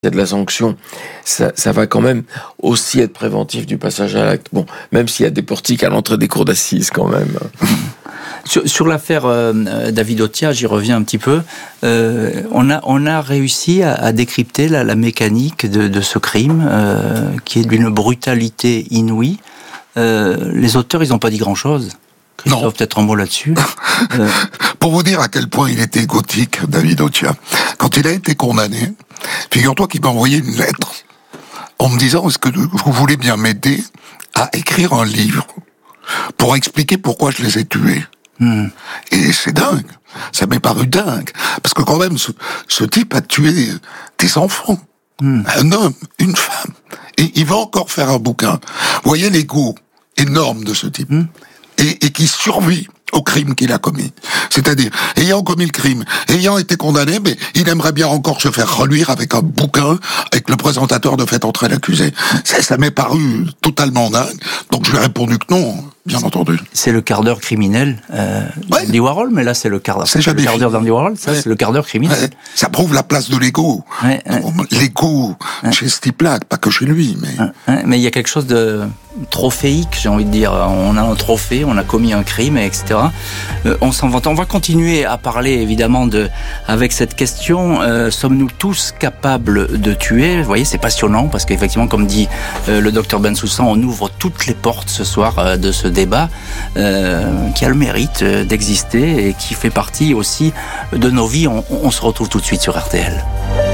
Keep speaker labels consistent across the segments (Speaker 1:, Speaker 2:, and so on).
Speaker 1: il y a de la sanction, ça va quand même aussi être préventif du passage à l'acte. Bon, même s'il y a des portiques à l'entrée des cours d'assises quand même.
Speaker 2: Sur l'affaire David Otia, j'y reviens un petit peu. On a réussi à décrypter la mécanique de ce crime, qui est d'une brutalité inouïe. Les auteurs, ils n'ont pas dit grand-chose. Christophe, peut-être un mot là-dessus.
Speaker 3: Pour vous dire à quel point il était gothique, David Otia, quand il a été condamné, figure-toi qu'il m'a envoyé une lettre en me disant: est-ce que vous voulez bien m'aider à écrire un livre pour expliquer pourquoi je les ai tués. Et c'est dingue, ça m'est paru dingue, parce que quand même ce type a tué des enfants, un homme, une femme, et il va encore faire un bouquin. Vous voyez l'ego énorme de ce type, et qui survit au crime qu'il a commis. C'est-à-dire, ayant commis le crime, ayant été condamné, mais il aimerait bien encore se faire reluire avec un bouquin, avec le présentateur de Faites entrer l'accusé. Ça m'est paru totalement dingue, donc je lui ai répondu que non, bien entendu.
Speaker 2: C'est le quart d'heure criminel d'Andy Warhol, mais là c'est le quart d'heure d'Andy Warhol, ça c'est le quart d'heure criminel.
Speaker 3: Ouais. Ça prouve la place de l'ego. L'ego chez ce type-là, pas que chez lui.
Speaker 2: Mais il y a quelque chose de trophéique, j'ai envie de dire. On a un trophée, on a commis un crime, etc. On s'en vante. On va continuer à parler évidemment avec cette question. Sommes-nous tous capables de tuer ? Vous voyez, c'est passionnant parce qu'effectivement, comme dit le docteur Bensoussan, on ouvre toutes les portes ce soir de ce débat qui a le mérite d'exister et qui fait partie aussi de nos vies. On se retrouve tout de suite sur RTL.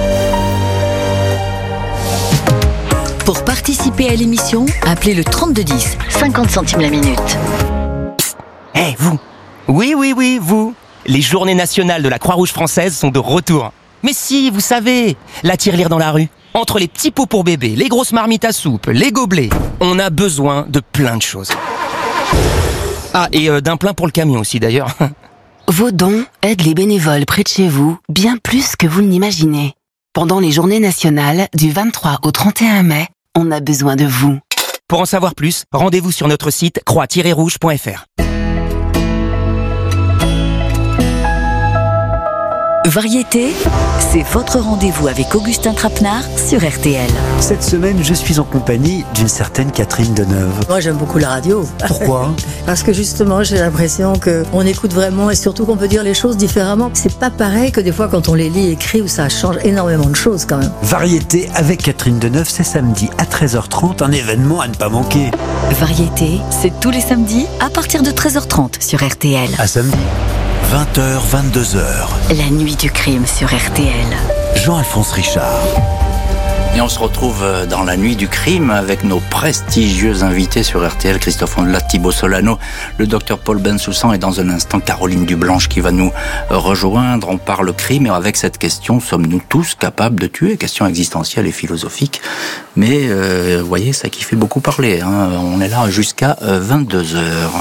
Speaker 4: Pour participer à l'émission, appelez le 3210, 50 centimes la minute.
Speaker 5: Hé, vous! Oui, vous! Les journées nationales de la Croix-Rouge française sont de retour. Mais si, vous savez, la tirelire dans la rue. Entre les petits pots pour bébé, les grosses marmites à soupe, les gobelets, on a besoin de plein de choses. Ah, et d'un plein pour le camion aussi d'ailleurs.
Speaker 6: Vos dons aident les bénévoles près de chez vous bien plus que vous ne l'imaginez. Pendant les journées nationales du 23 au 31 mai, on a besoin de vous.
Speaker 5: Pour en savoir plus, rendez-vous sur notre site croix-rouge.fr.
Speaker 4: Variété, c'est votre rendez-vous avec Augustin Trapenard sur RTL.
Speaker 7: Cette semaine, je suis en compagnie d'une certaine Catherine Deneuve.
Speaker 8: Moi, j'aime beaucoup la radio.
Speaker 7: Pourquoi ?
Speaker 8: Parce que justement, j'ai l'impression qu'on écoute vraiment et surtout qu'on peut dire les choses différemment. C'est pas pareil que des fois quand on les lit écrits où ça change énormément de choses quand même.
Speaker 7: Variété avec Catherine Deneuve, c'est samedi à 13h30, un événement à ne pas manquer.
Speaker 4: Variété, c'est tous les samedis à partir de 13h30 sur RTL.
Speaker 7: À samedi.
Speaker 9: 20h, 22h.
Speaker 6: La nuit du crime sur RTL.
Speaker 9: Jean-Alphonse Richard.
Speaker 2: Et on se retrouve dans la nuit du crime avec nos prestigieux invités sur RTL, Christophe Ondelat, Thibaut Solano, le docteur Paul Bensoussan et dans un instant Caroline Dublanche qui va nous rejoindre. On parle crime et avec cette question, sommes-nous tous capables de tuer ? Question existentielle et philosophique. Mais vous voyez, ça qui fait beaucoup parler. On est là jusqu'à 22h.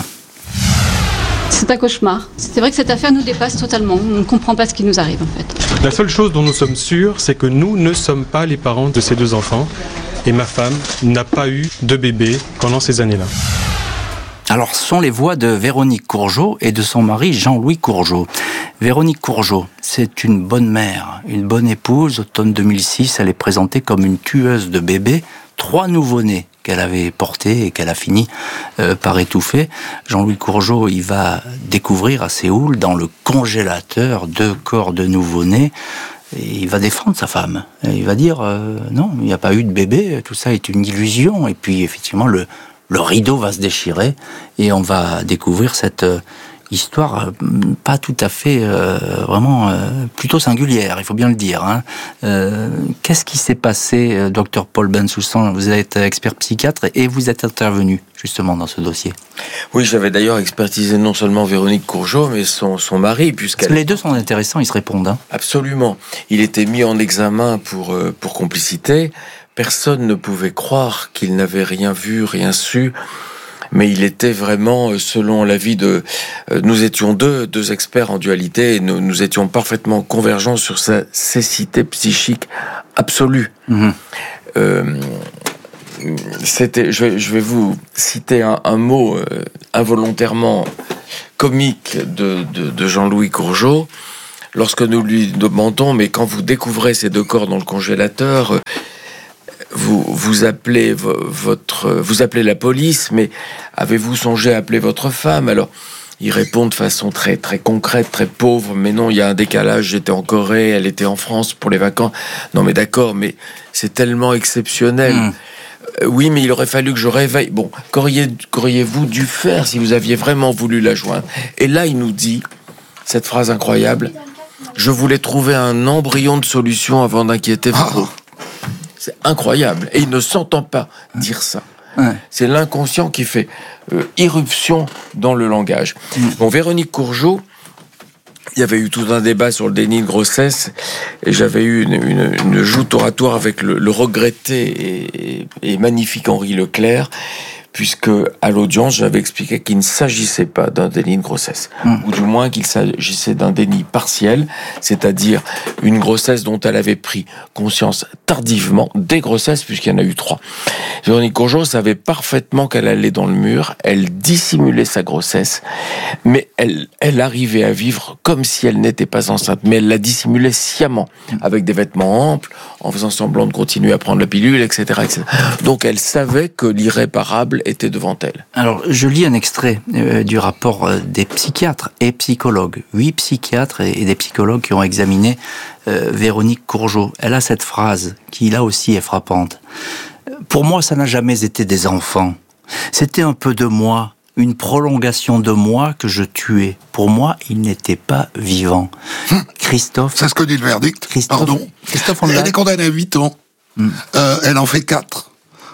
Speaker 10: C'est un cauchemar. C'est vrai que cette affaire nous dépasse totalement. On ne comprend pas ce qui nous arrive en fait.
Speaker 11: La seule chose dont nous sommes sûrs, c'est que nous ne sommes pas les parents de ces deux enfants. Et ma femme n'a pas eu de bébé pendant ces années-là.
Speaker 2: Alors, ce sont les voix de Véronique Courgeot et de son mari Jean-Louis Courgeot. Véronique Courgeot, c'est une bonne mère, une bonne épouse. Automne 2006, elle est présentée comme une tueuse de bébés. 3 nouveau-nés qu'elle avait portés et qu'elle a fini par étouffer. Jean-Louis Courgeot, il va découvrir à Séoul, dans le congélateur, 2 corps de nouveau-nés. Et il va défendre sa femme. Et il va dire non, il n'y a pas eu de bébé, tout ça est une illusion. Et puis effectivement, le rideau va se déchirer et on va découvrir cette histoire pas tout à fait vraiment plutôt singulière, il faut bien le dire. Qu'est-ce qui s'est passé, docteur Paul Bensoussan ? Vous êtes expert psychiatre et vous êtes intervenu justement dans ce dossier.
Speaker 1: Oui, j'avais d'ailleurs expertisé non seulement Véronique Courgeot, mais son mari, puisqu'elle...
Speaker 2: Les deux sont intéressants, ils se répondent.
Speaker 1: Absolument. Il était mis en examen pour complicité. Personne ne pouvait croire qu'il n'avait rien vu, rien su. Mais il était vraiment, selon l'avis de... nous étions deux experts en dualité et nous étions parfaitement convergents sur sa cécité psychique absolue. Je vais vous citer un mot involontairement comique de Jean-Louis Courgeot. lorsque nous lui demandons, mais quand vous découvrez ces 2 corps dans le congélateur, vous appelez vous appelez la police, mais avez-vous songé à appeler votre femme? Alors, il répond de façon très, très concrète, très pauvre, mais non, il y a un décalage, j'étais en Corée, elle était en France pour les vacances. Non, mais d'accord, mais c'est tellement exceptionnel. Oui, mais il aurait fallu que je réveille. Bon, qu'auriez-vous dû faire si vous aviez vraiment voulu la joindre? Et là, il nous dit, cette phrase incroyable, je voulais trouver un embryon de solution avant d'inquiéter vous. C'est incroyable. Et il ne s'entend pas dire ça. Ouais. C'est l'inconscient qui fait irruption dans le langage. Bon, Véronique Courgeot, il y avait eu tout un débat sur le déni de grossesse, et j'avais eu une joute oratoire avec le regretté et magnifique Henri Leclerc, puisque à l'audience, j'avais expliqué qu'il ne s'agissait pas d'un déni de grossesse, ou du moins qu'il s'agissait d'un déni partiel, c'est-à-dire une grossesse dont elle avait pris conscience tardivement, des grossesses, puisqu'il y en a eu 3. Véronique Courgeot savait parfaitement qu'elle allait dans le mur, elle dissimulait sa grossesse, mais elle arrivait à vivre comme si elle n'était pas enceinte, mais elle la dissimulait sciemment, avec des vêtements amples, en faisant semblant de continuer à prendre la pilule, etc., etc. Donc elle savait que l'irréparable était devant elle.
Speaker 2: Alors, je lis un extrait du rapport des psychiatres et psychologues. 8 psychiatres et des psychologues qui ont examiné Véronique Courgeot. Elle a cette phrase qui, là aussi, est frappante. « Pour moi, ça n'a jamais été des enfants. C'était un peu de moi, une prolongation de moi que je tuais. Pour moi, il n'était pas vivant. » Christophe...
Speaker 3: C'est ce que dit le verdict. Pardon.
Speaker 2: Christophe,
Speaker 3: elle est condamnée à 8 ans. Elle en fait 4.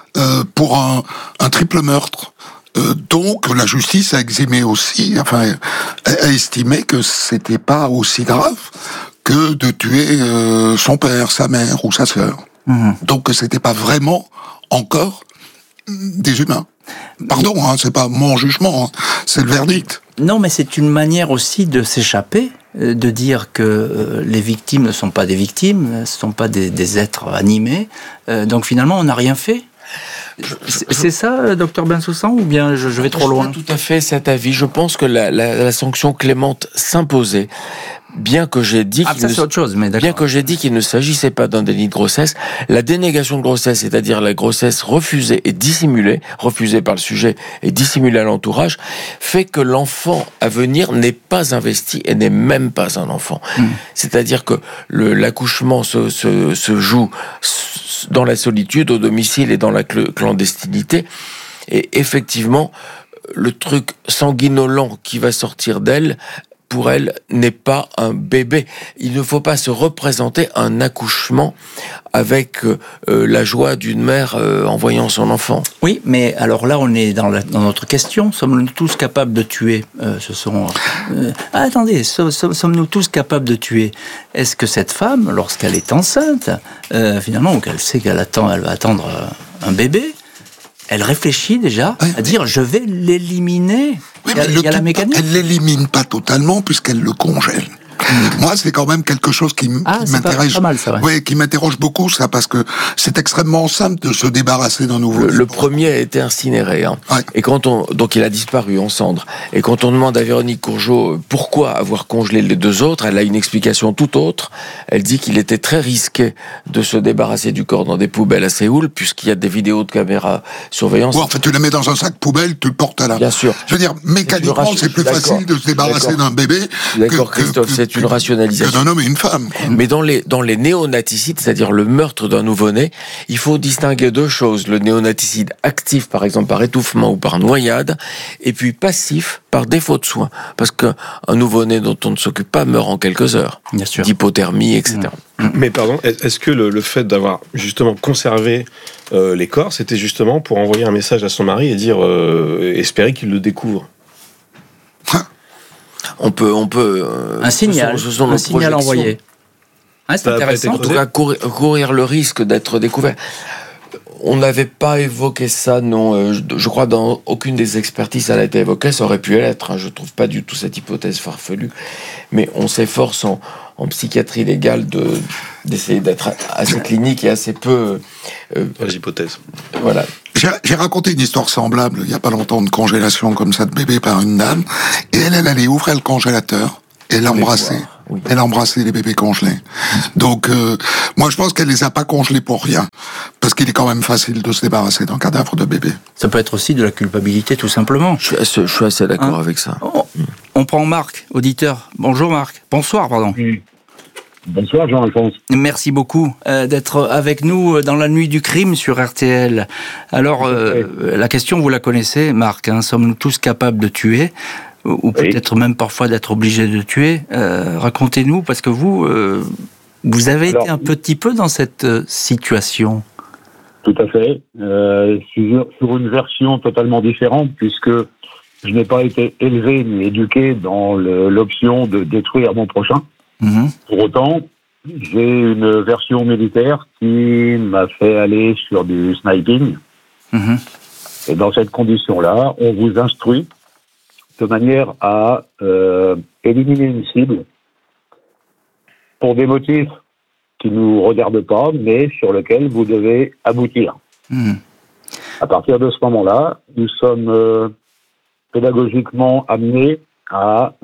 Speaker 3: Pour un triple meurtre. Donc la justice a eximé aussi, enfin, a estimé que c'était pas aussi grave que de tuer son père, sa mère ou sa sœur. Donc que c'était pas vraiment encore des humains. Pardon, c'est pas mon jugement, c'est le verdict.
Speaker 2: Non, mais c'est une manière aussi de s'échapper, de dire que les victimes ne sont pas des victimes, ne sont pas des êtres animés. Donc finalement, on n'a rien fait. C'est ça, docteur Bensoussan, ou bien je vais trop loin?
Speaker 1: Pas tout à fait cet avis. Je pense que la sanction clémente s'imposait. Bien que j'ai dit qu'il ne s'agissait pas d'un déni de grossesse, la dénégation de grossesse, c'est-à-dire la grossesse refusée et dissimulée, refusée par le sujet et dissimulée à l'entourage, fait que l'enfant à venir n'est pas investi et n'est même pas un enfant. C'est-à-dire que l'accouchement se joue dans la solitude, au domicile et dans la clandestinité, et effectivement, le truc sanguinolent qui va sortir d'elle, pour elle, n'est pas un bébé. Il ne faut pas se représenter un accouchement avec la joie d'une mère en voyant son enfant.
Speaker 2: Oui, mais alors là, on est dans notre question. Sommes-nous tous capables de tuer attendez, sommes-nous tous capables de tuer? Est-ce que cette femme, lorsqu'elle est enceinte, finalement, ou qu'elle sait qu'elle va attendre un bébé, elle réfléchit déjà à dire je vais l'éliminer.
Speaker 3: Oui, il y a la mécanique. Elle l'élimine pas totalement puisqu'elle le congèle. Moi, c'est quand même quelque chose qui m'intéresse. Oui, qui m'interroge beaucoup, ça, parce que c'est extrêmement simple de se débarrasser d'un nouveau.
Speaker 1: Le premier a été incinéré, et donc il a disparu en cendres. Et quand on demande à Véronique Courgeot pourquoi avoir congelé les 2 autres, elle a une explication tout autre. Elle dit qu'il était très risqué de se débarrasser du corps dans des poubelles à Séoul, puisqu'il y a des vidéos de caméra surveillance.
Speaker 3: En fait, tu la mets dans un sac poubelle, tu le portes à la.
Speaker 1: Bien sûr.
Speaker 3: Je veux dire, mécaniquement, c'est plus facile de se débarrasser d'un bébé.
Speaker 1: D'accord, Christophe, c'est une rationalisation.
Speaker 3: D'un homme et une femme.
Speaker 1: Mais dans les néonaticides, c'est-à-dire le meurtre d'un nouveau-né, il faut distinguer 2 choses. Le néonaticide actif, par exemple, par étouffement ou par noyade, et puis passif, par défaut de soins. Parce qu'un nouveau-né dont on ne s'occupe pas meurt en quelques heures. Bien sûr. D'hypothermie, etc.
Speaker 12: Mais pardon, est-ce que le fait d'avoir justement conservé les corps, c'était justement pour envoyer un message à son mari et dire, espérer qu'il le découvre?
Speaker 1: On peut
Speaker 2: un signal envoyé. C'est intéressant.
Speaker 1: En tout cas, courir le risque d'être découvert. On n'avait pas évoqué ça, non. Je crois dans aucune des expertises ça a été évoqué. Ça aurait pu l'être. Je trouve pas du tout cette hypothèse farfelue. Mais on s'efforce en psychiatrie légale d'essayer d'être assez clinique et assez peu
Speaker 12: dans les hypothèses.
Speaker 3: Voilà. J'ai raconté une histoire semblable il y a pas longtemps de congélation comme ça de bébé par une dame, et elle allait ouvrir le congélateur Elle embrassait.
Speaker 1: Oui.
Speaker 3: Elle embrassait les bébés congelés. Donc, moi, je pense qu'elle les a pas congelés pour rien. Parce qu'il est quand même facile de se débarrasser d'un cadavre de bébé.
Speaker 2: Ça peut être aussi de la culpabilité, tout simplement.
Speaker 1: Je suis assez d'accord avec ça.
Speaker 2: On prend Marc, auditeur. Bonjour Marc. Bonsoir, pardon.
Speaker 13: Bonsoir Jean-Alphonse.
Speaker 2: Merci beaucoup d'être avec nous dans la nuit du crime sur RTL. Alors, la question, vous la connaissez, Marc. Sommes-nous tous capables de tuer ? Ou peut-être même parfois d'être obligés de tuer. Racontez-nous, parce que vous avez été un petit peu dans cette situation.
Speaker 13: Tout à fait. Sur une version totalement différente, puisque je n'ai pas été élevé ni éduqué dans l'option de détruire mon prochain. Mmh. Pour autant, j'ai une version militaire qui m'a fait aller sur du sniping. Mmh. Et dans cette condition-là, on vous instruit de manière à éliminer une cible pour des motifs qui ne nous regardent pas, mais sur lesquels vous devez aboutir. Mmh. À partir de ce moment-là, nous sommes pédagogiquement amenés à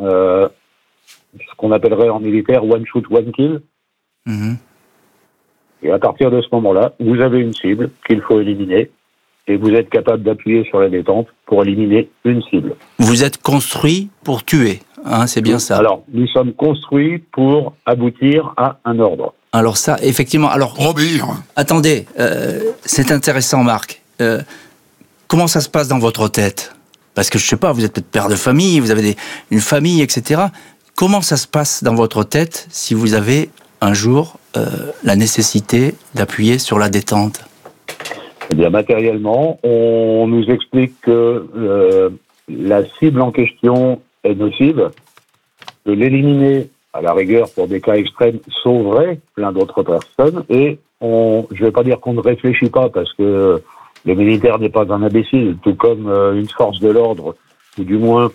Speaker 13: ce qu'on appellerait en militaire one shoot, one kill. Mmh. Et à partir de ce moment-là, vous avez une cible qu'il faut éliminer et vous êtes capable d'appuyer sur la détente pour éliminer une cible.
Speaker 2: Vous êtes construit pour tuer, c'est bien ça.
Speaker 13: Alors, nous sommes construits pour aboutir à un ordre.
Speaker 2: Alors ça, effectivement. Alors, attendez, c'est intéressant, Marc. Comment ça se passe dans votre tête ? Parce que je sais pas, vous êtes peut-être père de famille, vous avez une famille, etc. Comment ça se passe dans votre tête si vous avez un jour la nécessité d'appuyer sur la détente ?
Speaker 13: Eh bien, matériellement, on nous explique que la cible en question est nocive, que l'éliminer, à la rigueur, pour des cas extrêmes, sauverait plein d'autres personnes, et je ne vais pas dire qu'on ne réfléchit pas, parce que le militaire n'est pas un imbécile, tout comme une force de l'ordre, ou du moins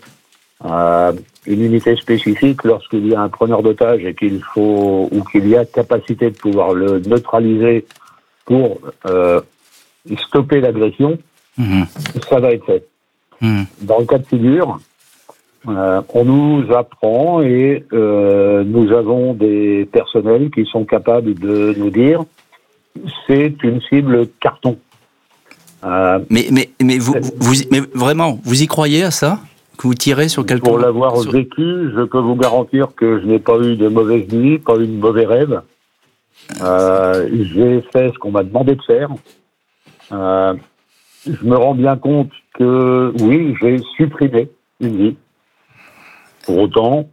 Speaker 13: une unité spécifique, lorsqu'il y a un preneur d'otage et qu'il y a capacité de pouvoir le neutraliser pour stopper l'agression, ça va être fait. Dans le cas de figure, on nous apprend et nous avons des personnels qui sont capables de nous dire c'est une cible carton.
Speaker 2: Mais vraiment, vous y croyez à ça ? Que vous tirez sur quelqu'un ?
Speaker 13: Pour l'avoir vécu, je peux vous garantir que je n'ai pas eu de mauvaises nuits, pas eu de mauvais rêves. J'ai fait ce qu'on m'a demandé de faire. Je me rends bien compte que, oui, j'ai supprimé une vie. Pour autant,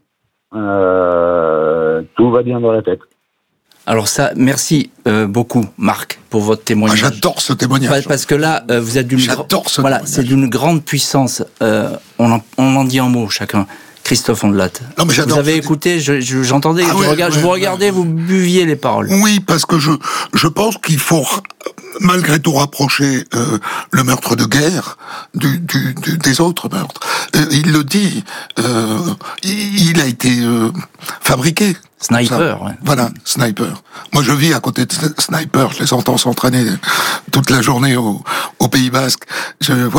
Speaker 13: tout va bien dans la tête.
Speaker 2: Alors ça, merci beaucoup, Marc, pour votre témoignage.
Speaker 3: J'adore ce témoignage.
Speaker 2: Parce que là, vous êtes c'est d'une grande puissance. On en dit un mot chacun. Christophe Ondelat. Vous avez écouté, j'entendais, je vous regardais, vous buviez les paroles.
Speaker 3: Oui, parce que je pense qu'il faut malgré tout rapprocher le meurtre de guerre des autres meurtres. Il le dit, il a été fabriqué.
Speaker 2: Sniper, ouais.
Speaker 3: Voilà, sniper. Moi, je vis à côté de sniper. Je les entends s'entraîner toute la journée au Pays Basque. Eux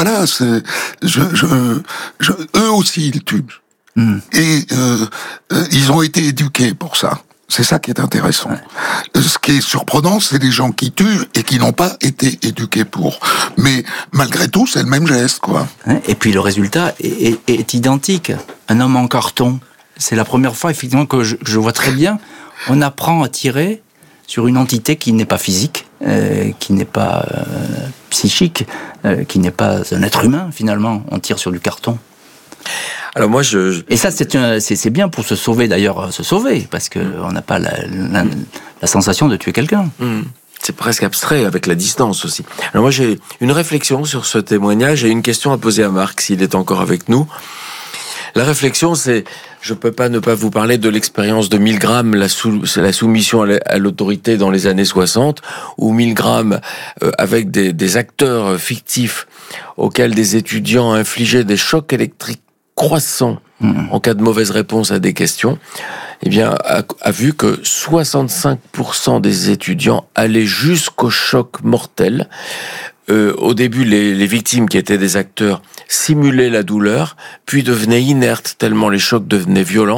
Speaker 3: aussi, ils tuent. Et ils ont été éduqués pour ça. C'est ça qui est intéressant. Ouais. Ce qui est surprenant, c'est les gens qui tuent et qui n'ont pas été éduqués pour. Mais malgré tout, c'est le même geste, quoi.
Speaker 2: Et puis le résultat est identique. Un homme en carton. C'est la première fois, effectivement, que je vois très bien. On apprend à tirer sur une entité qui n'est pas physique, qui n'est pas psychique, qui n'est pas un être humain, finalement. On tire sur du carton.
Speaker 1: Alors moi,
Speaker 2: Et ça, c'est bien pour se sauver, d'ailleurs, parce qu'on n'a pas la sensation de tuer quelqu'un.
Speaker 1: C'est presque abstrait avec la distance aussi. Alors moi, j'ai une réflexion sur ce témoignage et une question à poser à Marc, s'il est encore avec nous. La réflexion, c'est, je peux pas ne pas vous parler de l'expérience de Milgram, la soumission à l'autorité dans les années 60, où Milgram, avec des acteurs fictifs auxquels des étudiants infligeaient des chocs électriques croissants en cas de mauvaise réponse à des questions, eh bien, a vu que 65% des étudiants allaient jusqu'au choc mortel. Au début, les victimes qui étaient des acteurs simulaient la douleur, puis devenaient inertes tellement les chocs devenaient violents.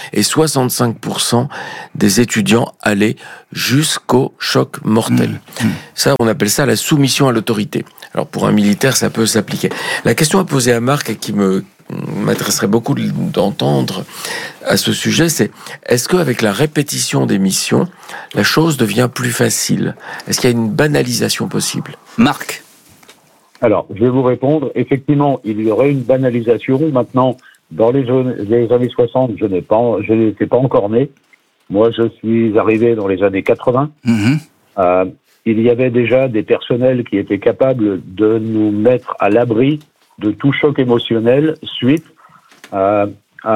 Speaker 1: et 65% des étudiants allaient jusqu'au choc mortel. Ça, on appelle ça la soumission à l'autorité. Alors pour un militaire, ça peut s'appliquer. La question à poser à Marc, et qui m'intéresserait beaucoup d'entendre à ce sujet, c'est est-ce qu'avec la répétition des missions, la chose devient plus facile? Est-ce qu'il y a une banalisation possible?
Speaker 2: Marc?
Speaker 13: Alors, je vais vous répondre. Effectivement, il y aurait une banalisation. Maintenant, dans les années 60, je n'étais pas encore né. Moi, je suis arrivé dans les années 80. Il y avait déjà des personnels qui étaient capables de nous mettre à l'abri de tout choc émotionnel suite le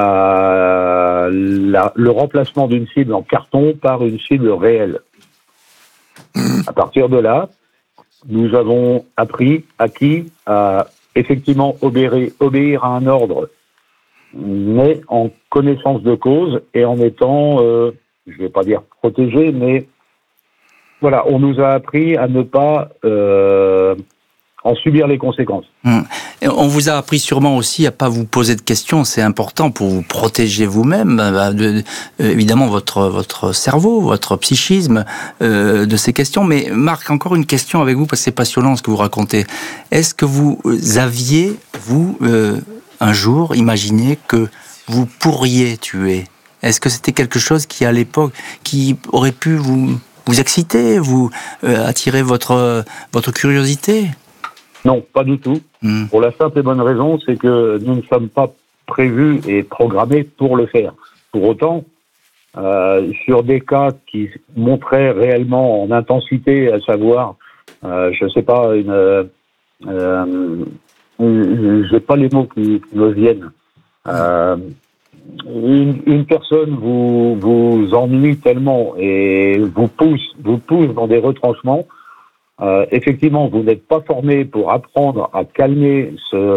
Speaker 13: remplacement d'une cible en carton par une cible réelle. À partir de là, nous avons acquis à effectivement obéir à un ordre, mais en connaissance de cause et en étant, je ne vais pas dire protégé, mais voilà, on nous a appris à ne pas en subir les conséquences.
Speaker 2: Et on vous a appris sûrement aussi à pas vous poser de questions, c'est important pour vous protéger vous-même, évidemment votre cerveau, votre psychisme de ces questions. Mais Marc, encore une question avec vous, parce que c'est passionnant ce que vous racontez. Est-ce que vous aviez, un jour, imaginé que vous pourriez tuer? Est-ce que c'était quelque chose qui, à l'époque, qui aurait pu vous exciter, vous attirer votre curiosité?
Speaker 13: Non, pas du tout. Pour la simple et bonne raison, c'est que nous ne sommes pas prévus et programmés pour le faire. Pour autant, sur des cas qui montraient réellement en intensité, à savoir, je sais pas, j'ai pas les mots qui me viennent. Une personne vous ennuie tellement et vous pousse dans des retranchements. Effectivement, vous n'êtes pas formé pour apprendre à calmer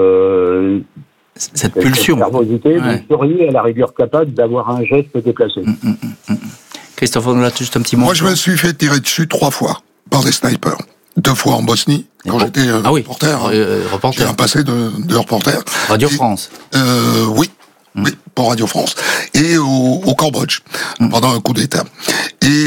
Speaker 2: cette pulsion.
Speaker 13: Cette nervosité. Vous seriez à la rigueur capable d'avoir un geste déplacé.
Speaker 2: Christophe, on a juste un petit mot.
Speaker 3: Moi, je me suis fait tirer dessus 3 fois par des snipers. 2 fois en Bosnie, quand j'étais reporter. J'ai un passé de reporter.
Speaker 2: Radio France.
Speaker 3: Oui. Oui, pour Radio France. Et au Cambodge, pendant un coup d'État. Et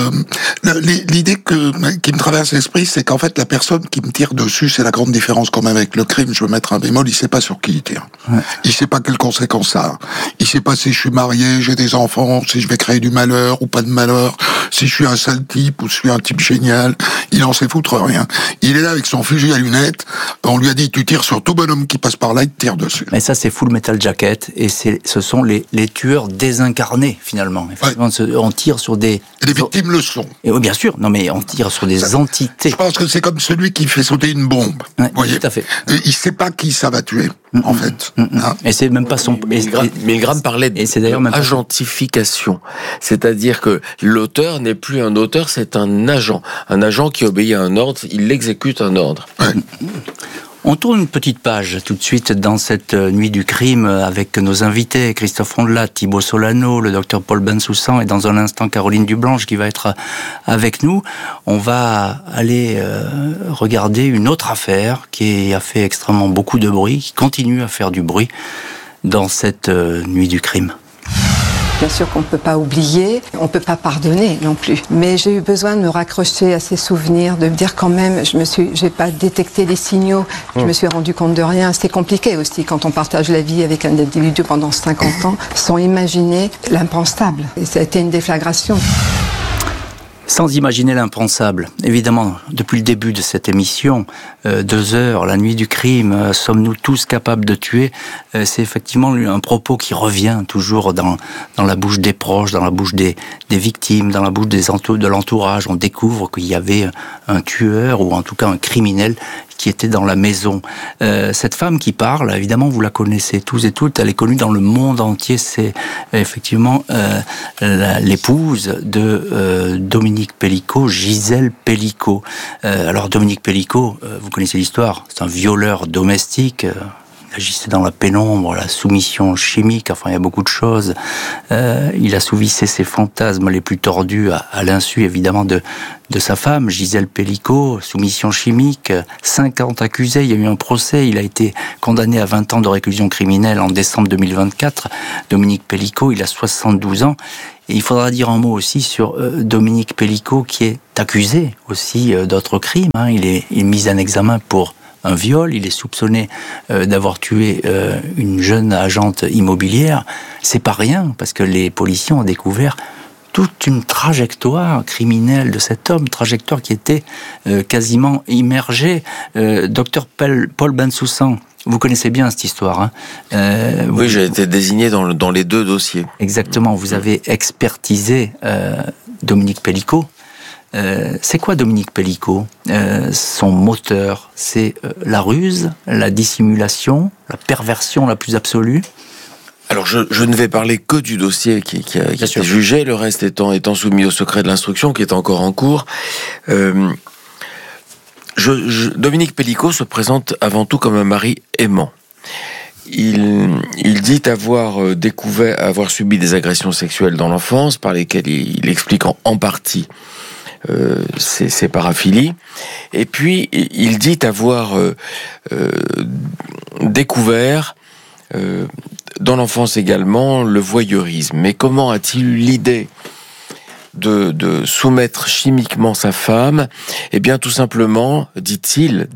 Speaker 3: l'idée qui me traverse l'esprit, c'est qu'en fait, la personne qui me tire dessus, c'est la grande différence quand même avec le crime. Je veux mettre un bémol, il sait pas sur qui il tire. Ouais. Il sait pas quelles conséquences ça a. Il sait pas si je suis marié, j'ai des enfants, si je vais créer du malheur ou pas de malheur, si je suis un sale type ou si je suis un type génial. Il en sait foutre rien. Il est là avec son fusil à lunettes. On lui a dit, tu tires sur tout bonhomme qui passe par là, il te tire dessus.
Speaker 2: Mais ça, c'est Full Metal Jacket. Et ce sont les tueurs désincarnés, finalement. Ouais. On tire sur des...
Speaker 3: Et les victimes le sont.
Speaker 2: Et oui, bien sûr. Non, mais on tire sur des entités.
Speaker 3: Je pense que c'est comme celui qui fait sauter une bombe.
Speaker 2: Ouais, voyez, tout à fait.
Speaker 3: Il sait pas qui ça va tuer, en fait.
Speaker 2: Hein. Et c'est même pas son...
Speaker 1: Milgram parlait d'agentification. C'est-à-dire que l'auteur n'est plus un auteur, c'est un agent. Un agent qui obéit à un ordre, il exécute un ordre.
Speaker 3: Ouais.
Speaker 2: On tourne une petite page tout de suite dans cette nuit du crime avec nos invités, Christophe Rondelat, Thibaut Solano, le docteur Paul Bensoussan et dans un instant Caroline Dublanche qui va être avec nous. On va aller regarder une autre affaire qui a fait extrêmement beaucoup de bruit, qui continue à faire du bruit dans cette nuit du crime.
Speaker 14: Bien sûr qu'on ne peut pas oublier, on ne peut pas pardonner non plus. Mais j'ai eu besoin de me raccrocher à ces souvenirs, de me dire quand même, j'ai pas détecté les signaux, je me suis rendu compte de rien. C'est compliqué aussi quand on partage la vie avec un individu pendant 50 ans, sans imaginer l'impensable. Et ça a été une déflagration.
Speaker 2: Sans imaginer l'impensable. Évidemment, depuis le début de cette émission, 2 heures, la nuit du crime, sommes-nous tous capables de tuer? C'est effectivement un propos qui revient toujours dans la bouche des proches, dans la bouche des victimes, dans la bouche de l'entourage. On découvre qu'il y avait un tueur, ou en tout cas un criminel, qui était dans la maison. Cette femme qui parle, évidemment, vous la connaissez tous et toutes, elle est connue dans le monde entier. C'est effectivement l'épouse de Dominique Pellicot, Gisèle Pellicot. Alors Dominique Pellicot, vous connaissez l'histoire, c'est un violeur domestique. Il agissait dans la pénombre, la soumission chimique, enfin il y a beaucoup de choses. Il assouvissait ses fantasmes les plus tordus à l'insu évidemment de sa femme, Gisèle Pellicot, soumission chimique, 50 accusés, il y a eu un procès, il a été condamné à 20 ans de réclusion criminelle en décembre 2024. Dominique Pellicot, il a 72 ans. Et il faudra dire un mot aussi sur Dominique Pellicot, qui est accusé aussi d'autres crimes. Il est mis en examen pour un viol, il est soupçonné d'avoir tué une jeune agente immobilière. C'est pas rien, parce que les policiers ont découvert toute une trajectoire criminelle de cet homme, trajectoire qui était quasiment immergée. Docteur Paul Bensoussan, vous connaissez bien cette histoire.
Speaker 1: Oui, j'ai été désigné dans les 2 dossiers.
Speaker 2: Exactement, vous avez expertisé Dominique Pellicot. C'est quoi Dominique Pellicot ? Son moteur, c'est la ruse, la dissimulation, la perversion la plus absolue.
Speaker 1: Alors, je ne vais parler que du dossier qui a été jugé, le reste étant soumis au secret de l'instruction, qui est encore en cours. Dominique Pellicot se présente avant tout comme un mari aimant. Il dit avoir subi des agressions sexuelles dans l'enfance, par lesquelles il explique en partie ses paraphilies. Et puis, il dit avoir découvert dans l'enfance également le voyeurisme. Mais comment a-t-il eu l'idée de soumettre chimiquement sa femme? Eh bien, tout simplement, dit-il,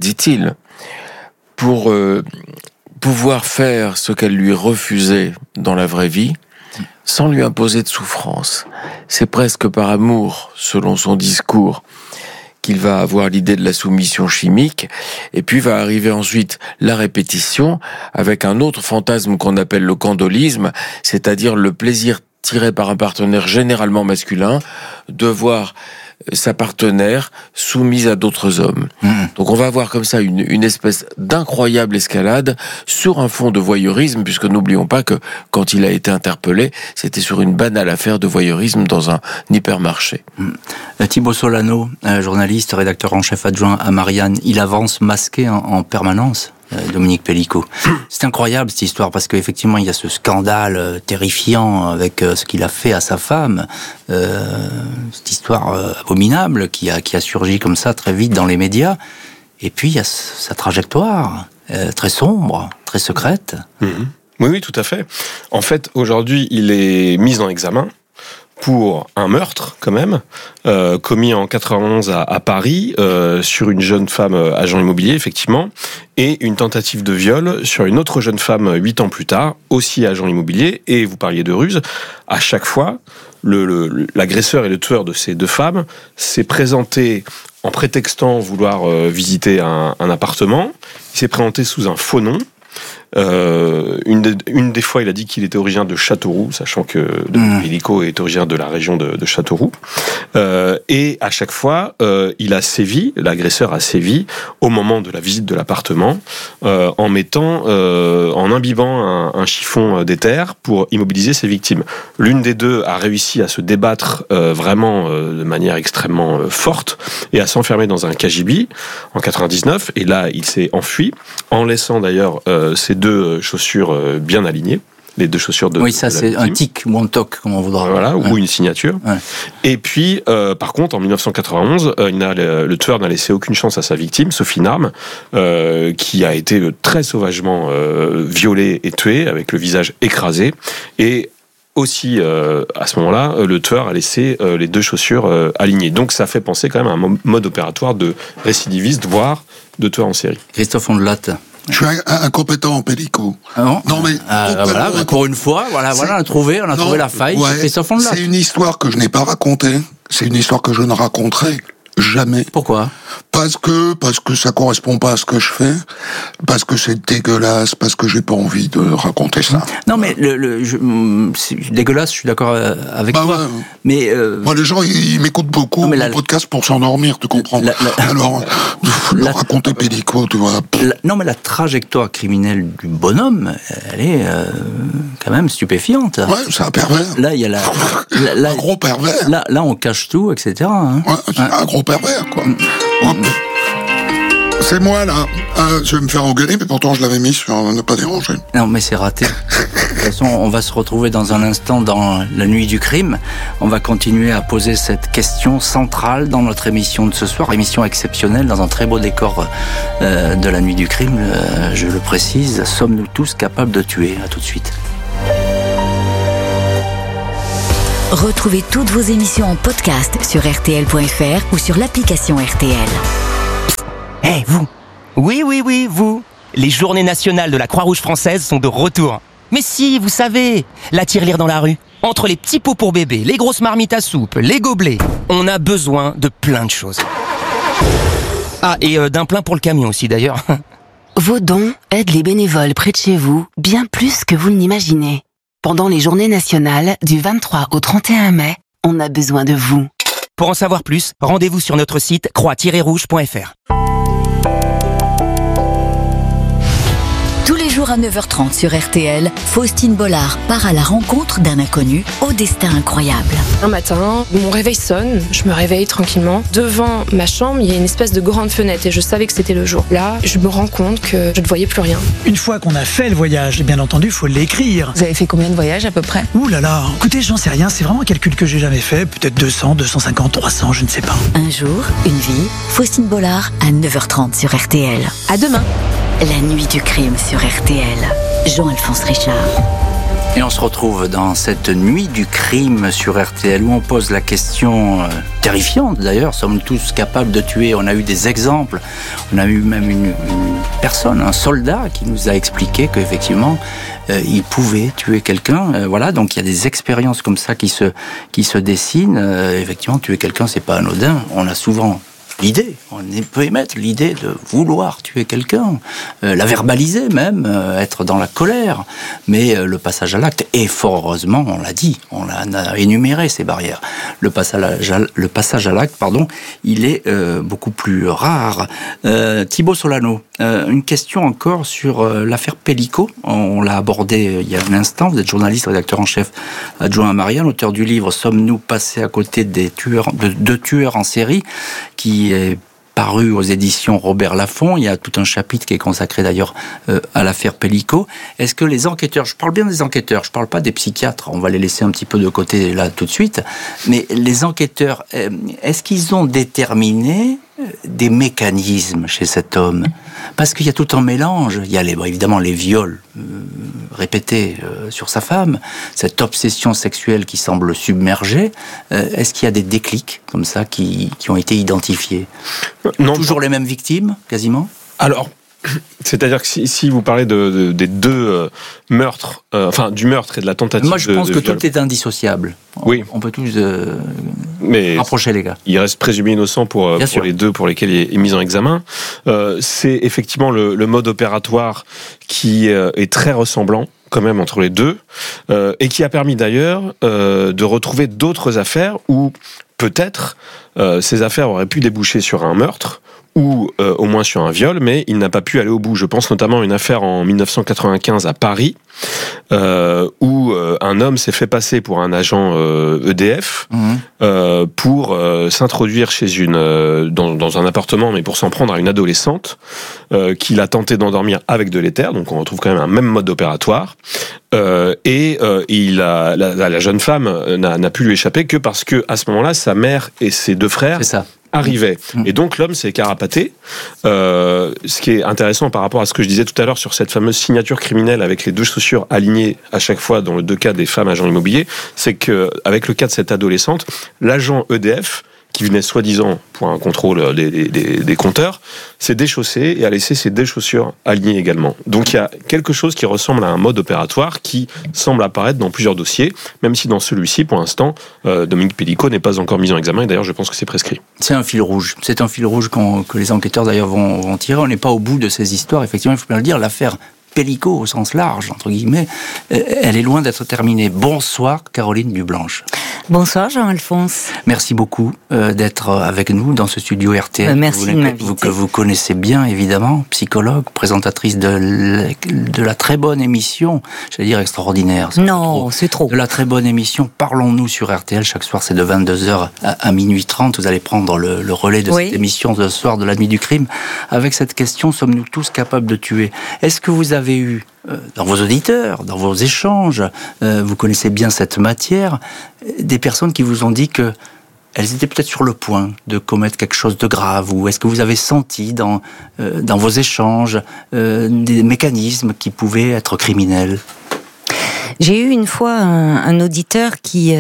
Speaker 1: pour pouvoir faire ce qu'elle lui refusait dans la vraie vie, sans lui imposer de souffrance. C'est presque par amour, selon son discours, qu'il va avoir l'idée de la soumission chimique, et puis va arriver ensuite la répétition, avec un autre fantasme qu'on appelle le candolisme, c'est-à-dire le plaisir tiré par un partenaire généralement masculin, de voir sa partenaire soumise à d'autres hommes. Donc on va avoir comme ça une espèce d'incroyable escalade sur un fond de voyeurisme, puisque n'oublions pas que quand il a été interpellé, c'était sur une banale affaire de voyeurisme dans un hypermarché.
Speaker 2: Thibaut Solano, journaliste, rédacteur en chef adjoint à Marianne, il avance masqué en permanence, Dominique Pellicot. C'est incroyable cette histoire, parce qu'effectivement il y a ce scandale terrifiant avec ce qu'il a fait à sa femme, cette histoire abominable qui a surgi comme ça très vite dans les médias, et puis il y a sa trajectoire très sombre, très secrète.
Speaker 12: Oui, tout à fait. En fait, aujourd'hui, il est mis en examen pour un meurtre, quand même, commis en 91 à Paris, sur une jeune femme agent immobilier, effectivement, et une tentative de viol sur une autre jeune femme 8 ans plus tard, aussi agent immobilier, et vous parliez de ruse. À chaque fois, l'agresseur et le tueur de ces 2 femmes s'est présenté en prétextant vouloir visiter un appartement. Il s'est présenté sous un faux nom. Une des fois, il a dit qu'il était originaire de Châteauroux, sachant que Dominique Pellicot est originaire de la région de Châteauroux. Et à chaque fois, il a sévi, l'agresseur a sévi au moment de la visite de l'appartement, en imbibant un chiffon d'éther pour immobiliser ses victimes. L'une des 2 a réussi à se débattre vraiment de manière extrêmement forte et à s'enfermer dans un cagibi en 99. Et là, il s'est enfui, en laissant d'ailleurs ses 2 chaussures bien alignées, les 2 chaussures de...
Speaker 2: Oui, ça c'est un tic ou un toc, comme on voudra.
Speaker 12: Voilà, ou une signature. Ouais. Et puis, par contre, en 1991, le tueur n'a laissé aucune chance à sa victime, Sophie Narme, qui a été très sauvagement violée et tuée, avec le visage écrasé. Et aussi, à ce moment-là, le tueur a laissé les 2 chaussures alignées. Donc ça fait penser quand même à un mode opératoire de récidiviste, voire de tueur en série.
Speaker 2: Christophe Ondelat.
Speaker 3: Je suis incompétent en Pellicot.
Speaker 2: Ah bon,
Speaker 3: non mais
Speaker 2: voilà, pour une fois, on a trouvé la faille.
Speaker 3: Ouais,
Speaker 2: Christophe Ondelat.
Speaker 3: C'est une histoire que je n'ai pas racontée. C'est une histoire que je ne raconterai jamais.
Speaker 2: Pourquoi ?
Speaker 3: Parce que ça correspond pas à ce que je fais, parce que c'est dégueulasse, parce que j'ai pas envie de raconter ça.
Speaker 2: Non mais c'est dégueulasse, je suis d'accord avec toi. Ouais. Mais
Speaker 3: moi les gens ils m'écoutent beaucoup mon podcast pour s'endormir, tu comprends. Alors raconter Pellicot, tu vois.
Speaker 2: Non mais la trajectoire criminelle du bonhomme, elle est quand même stupéfiante.
Speaker 3: Ouais, c'est un pervers.
Speaker 2: Là il y a
Speaker 3: un gros pervers.
Speaker 2: Là on cache tout, etc. Hein.
Speaker 3: Ouais, c'est un gros pervers quoi. C'est moi, là. Je vais me faire engueuler, mais pourtant je l'avais mis sur ne pas déranger.
Speaker 2: Non, mais c'est raté. De toute façon, on va se retrouver dans un instant dans la nuit du crime. On va continuer à poser cette question centrale dans notre émission de ce soir, émission exceptionnelle dans un très beau décor de la nuit du crime. Je le précise, sommes-nous tous capables de tuer? À tout de suite.
Speaker 4: Retrouvez toutes vos émissions en podcast sur rtl.fr ou sur l'application RTL.
Speaker 5: Hey, vous! Oui, vous! Les journées nationales de la Croix-Rouge française sont de retour. Mais si, vous savez, la tirelire dans la rue, entre les petits pots pour bébé, les grosses marmites à soupe, les gobelets, on a besoin de plein de choses. Ah, et d'un plein pour le camion aussi d'ailleurs.
Speaker 6: Vos dons aident les bénévoles près de chez vous bien plus que vous ne l'imaginez. Pendant les journées nationales du 23 au 31 mai, on a besoin de vous.
Speaker 5: Pour en savoir plus, rendez-vous sur notre site croix-rouge.fr.
Speaker 4: Tous les jours à 9h30 sur RTL, Faustine Bollard part à la rencontre d'un inconnu au destin incroyable.
Speaker 15: Un matin, mon réveil sonne, je me réveille tranquillement. Devant ma chambre, il y a une espèce de grande fenêtre et je savais que c'était le jour. Là, je me rends compte que je ne voyais plus rien.
Speaker 16: Une fois qu'on a fait le voyage, bien entendu, il faut l'écrire.
Speaker 17: Vous avez fait combien de voyages à peu près?
Speaker 16: Ouh là là, écoutez, j'en sais rien, c'est vraiment un calcul que j'ai jamais fait. Peut-être 200, 250, 300, je ne sais pas.
Speaker 4: Un jour, une vie, Faustine Bollard à 9h30 sur RTL. À demain. La nuit du crime sur RTL. Jean-Alphonse Richard.
Speaker 2: Et on se retrouve dans cette nuit du crime sur RTL où on pose la question terrifiante d'ailleurs, sommes-nous tous capables de tuer? On a eu des exemples, on a eu même une personne, un soldat qui nous a expliqué qu'effectivement il pouvait tuer quelqu'un. Voilà, donc il y a des expériences comme ça qui se dessinent. Effectivement, tuer quelqu'un, c'est pas anodin. On a souvent l'idée, on peut émettre l'idée de vouloir tuer quelqu'un, la verbaliser même, être dans la colère, mais le passage à l'acte, et fort heureusement, on l'a dit, on a énuméré ces barrières, le passage à l'acte, il est beaucoup plus rare. Thibaut Solano, une question encore sur l'affaire Pellico, on l'a abordé il y a un instant, vous êtes journaliste, rédacteur en chef adjoint à Marianne, auteur du livre « Sommes-nous passés à côté de deux tueurs en série » qui est paru aux éditions Robert Laffont. Il y a tout un chapitre qui est consacré d'ailleurs à l'affaire Pellico. Est-ce que les enquêteurs, je parle bien des enquêteurs, je ne parle pas des psychiatres, on va les laisser un petit peu de côté là tout de suite, mais les enquêteurs, est-ce qu'ils ont déterminé des mécanismes chez cet homme? Parce qu'il y a tout un mélange. Il y a évidemment les viols répétés sur sa femme, cette obsession sexuelle qui semble submerger. Est-ce qu'il y a des déclics comme ça qui ont été identifiés? Non. Toujours les mêmes victimes, quasiment?
Speaker 12: Alors, c'est-à-dire que si vous parlez des deux meurtres, du meurtre et de la tentative de
Speaker 2: moi, je pense que
Speaker 12: viol.
Speaker 2: Tout est indissociable.
Speaker 12: Oui.
Speaker 2: On peut tous
Speaker 12: mais
Speaker 2: rapprocher les gars.
Speaker 12: Il reste présumé innocent pour les deux pour lesquels il est mis en examen. C'est effectivement le mode opératoire qui est très ressemblant quand même entre les deux, et qui a permis d'ailleurs de retrouver d'autres affaires où peut-être ces affaires auraient pu déboucher sur un meurtre, ou au moins sur un viol, mais il n'a pas pu aller au bout. Je pense notamment à une affaire en 1995 à Paris, où un homme s'est fait passer pour un agent EDF pour s'introduire chez dans un appartement, mais pour s'en prendre à une adolescente qu'il a tenté d'endormir avec de l'éther. Donc on retrouve quand même un même mode opératoire. La jeune femme n'a pu lui échapper que parce que à ce moment-là, sa mère et ses deux frères arrivaient. Et donc l'homme s'est carapaté. Ce qui est intéressant par rapport à ce que je disais tout à l'heure sur cette fameuse signature criminelle avec les deux chaussures alignées à chaque fois dans les deux cas des femmes agents immobiliers, c'est que avec le cas de cette adolescente, l'agent EDF qui venait soi-disant pour un contrôle des compteurs, s'est déchaussé et a laissé ses deux chaussures alignées également. Donc il y a quelque chose qui ressemble à un mode opératoire qui semble apparaître dans plusieurs dossiers, même si dans celui-ci, pour l'instant, Dominique Pellico n'est pas encore mis en examen, et d'ailleurs je pense que c'est prescrit.
Speaker 2: C'est un fil rouge. C'est un fil rouge que les enquêteurs d'ailleurs vont tirer. On n'est pas au bout de ces histoires. Effectivement, il faut bien le dire, l'affaire Pellico au sens large, entre guillemets, elle est loin d'être terminée. Bonsoir Caroline Dublanche.
Speaker 17: Bonsoir Jean-Alphonse.
Speaker 2: Merci beaucoup d'être avec nous dans ce studio RTL.
Speaker 17: Merci de m'inviter.
Speaker 2: Que vous connaissez bien évidemment, psychologue, présentatrice de la très bonne émission, j'allais dire extraordinaire.
Speaker 17: C'est trop.
Speaker 2: De la très bonne émission Parlons-nous sur RTL, chaque soir c'est de 22h à minuit 30, vous allez prendre le relais de cette émission ce soir de la nuit du crime, avec cette question, sommes-nous tous capables de tuer ? Est-ce que vous avez eu dans vos auditeurs, dans vos échanges, vous connaissez bien cette matière, des personnes qui vous ont dit que elles étaient peut-être sur le point de commettre quelque chose de grave, ou est-ce que vous avez senti dans vos échanges des mécanismes qui pouvaient être criminels ?
Speaker 17: J'ai eu une fois un auditeur qui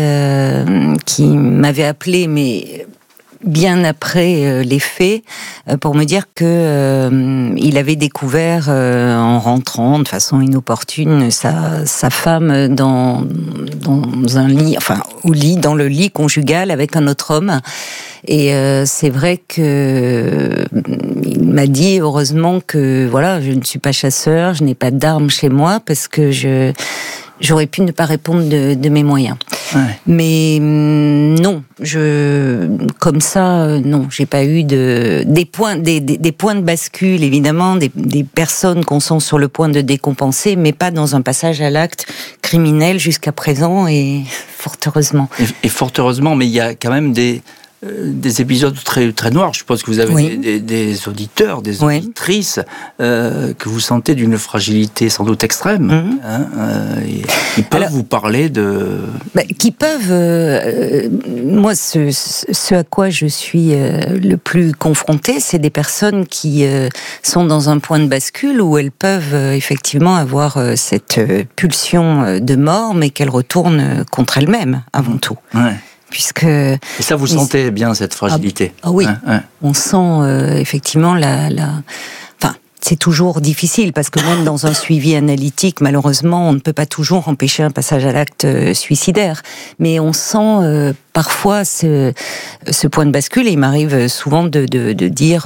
Speaker 17: m'avait appelé, mais bien après les faits, pour me dire que il avait découvert en rentrant de façon inopportune sa femme dans un lit, enfin dans le lit conjugal avec un autre homme. Et c'est vrai que il m'a dit heureusement que je ne suis pas chasseur, je n'ai pas d'armes chez moi parce que j'aurais pu ne pas répondre de mes moyens. Ouais. Mais non, comme ça, non, j'ai pas eu des points de bascule, évidemment, des personnes qu'on sent sur le point de décompenser, mais pas dans un passage à l'acte criminel jusqu'à présent, et fort heureusement.
Speaker 2: Et fort heureusement, mais il y a quand même des épisodes très, très noirs. Je suppose que vous avez des auditeurs, des auditrices que vous sentez d'une fragilité sans doute extrême. Qui peuvent vous parler de...
Speaker 17: qui peuvent... moi, ce à quoi je suis le plus confrontée, c'est des personnes qui sont dans un point de bascule où elles peuvent effectivement avoir cette pulsion de mort, mais qu'elles retournent contre elles-mêmes, avant tout. Ouais.
Speaker 2: Et ça, vous sentez bien cette fragilité ?
Speaker 17: Ah oui, on sent effectivement Enfin, c'est toujours difficile, parce que même dans un suivi analytique, malheureusement, on ne peut pas toujours empêcher un passage à l'acte suicidaire. Mais on sent parfois ce point de bascule, et il m'arrive souvent de dire...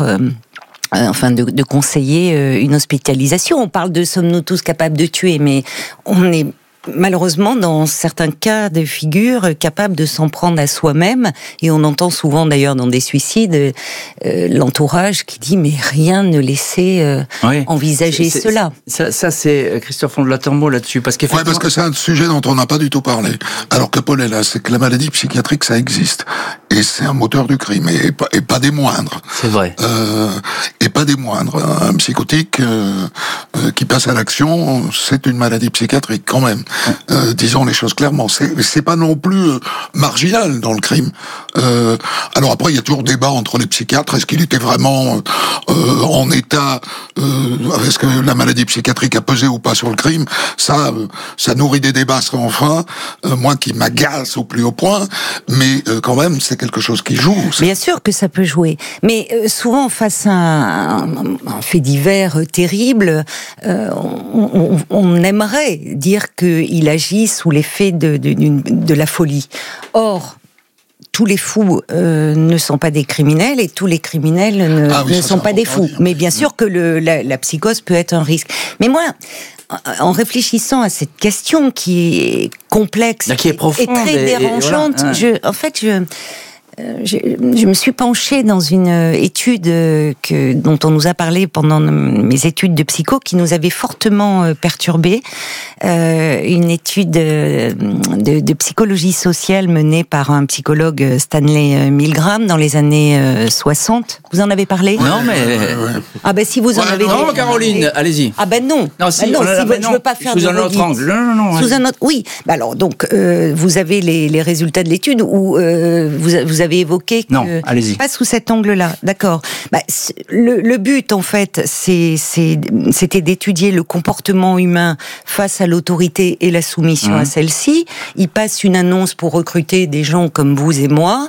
Speaker 17: de conseiller une hospitalisation. On parle de sommes-nous tous capables de tuer, mais on est... malheureusement, dans certains cas de figure, capable de s'en prendre à soi-même, et on entend souvent d'ailleurs dans des suicides l'entourage qui dit mais rien ne laissait envisager cela.
Speaker 2: Ça c'est Christophe de Latermeau là-dessus, parce
Speaker 3: que c'est un sujet dont on n'a pas du tout parlé. Alors que Paul est là, c'est que la maladie psychiatrique ça existe, et c'est un moteur du crime, et pas des moindres.
Speaker 2: C'est vrai.
Speaker 3: Et pas des moindres. Un psychotique qui passe à l'action, c'est une maladie psychiatrique quand même. Disons les choses clairement, c'est pas non plus marginal dans le crime. Alors après, il y a toujours débat entre les psychiatres. Est-ce qu'il était vraiment en état, est-ce que la maladie psychiatrique a pesé ou pas sur le crime? Ça nourrit des débats sans fin. Moi, qui m'agace au plus haut point, mais quand même, c'est quelque chose qui joue.
Speaker 17: Bien sûr que ça peut jouer, mais souvent face à un fait divers terrible, on aimerait dire qu'il agit sous l'effet de la folie. Or, tous les fous ne sont pas des criminels, et tous les criminels ne sont pas des fous. Mais bien sûr que la psychose peut être un risque. Mais moi, en réfléchissant à cette question qui est complexe,
Speaker 2: qui est profonde
Speaker 17: et très dérangeante, je me suis penchée dans une étude dont on nous a parlé pendant mes études de psycho, qui nous avait fortement perturbés. Une étude de psychologie sociale menée par un psychologue, Stanley Milgram, dans les années 60. Vous en avez parlé ?
Speaker 2: Non, mais...
Speaker 17: Ah ben si vous en avez...
Speaker 2: Non, Caroline, allez-y.
Speaker 17: Ah ben non.
Speaker 2: Non, si,
Speaker 17: je veux pas faire
Speaker 2: sous un autre angle. Non.
Speaker 17: Sous un autre... Oui. Alors, donc, vous avez les résultats de l'étude où vous avez évoqué que...
Speaker 2: Non, allez-y.
Speaker 17: Pas sous cet angle-là, d'accord. Le but, en fait, c'était d'étudier le comportement humain face à l'autorité et la soumission à celle-ci. Il passe une annonce pour recruter des gens comme vous et moi,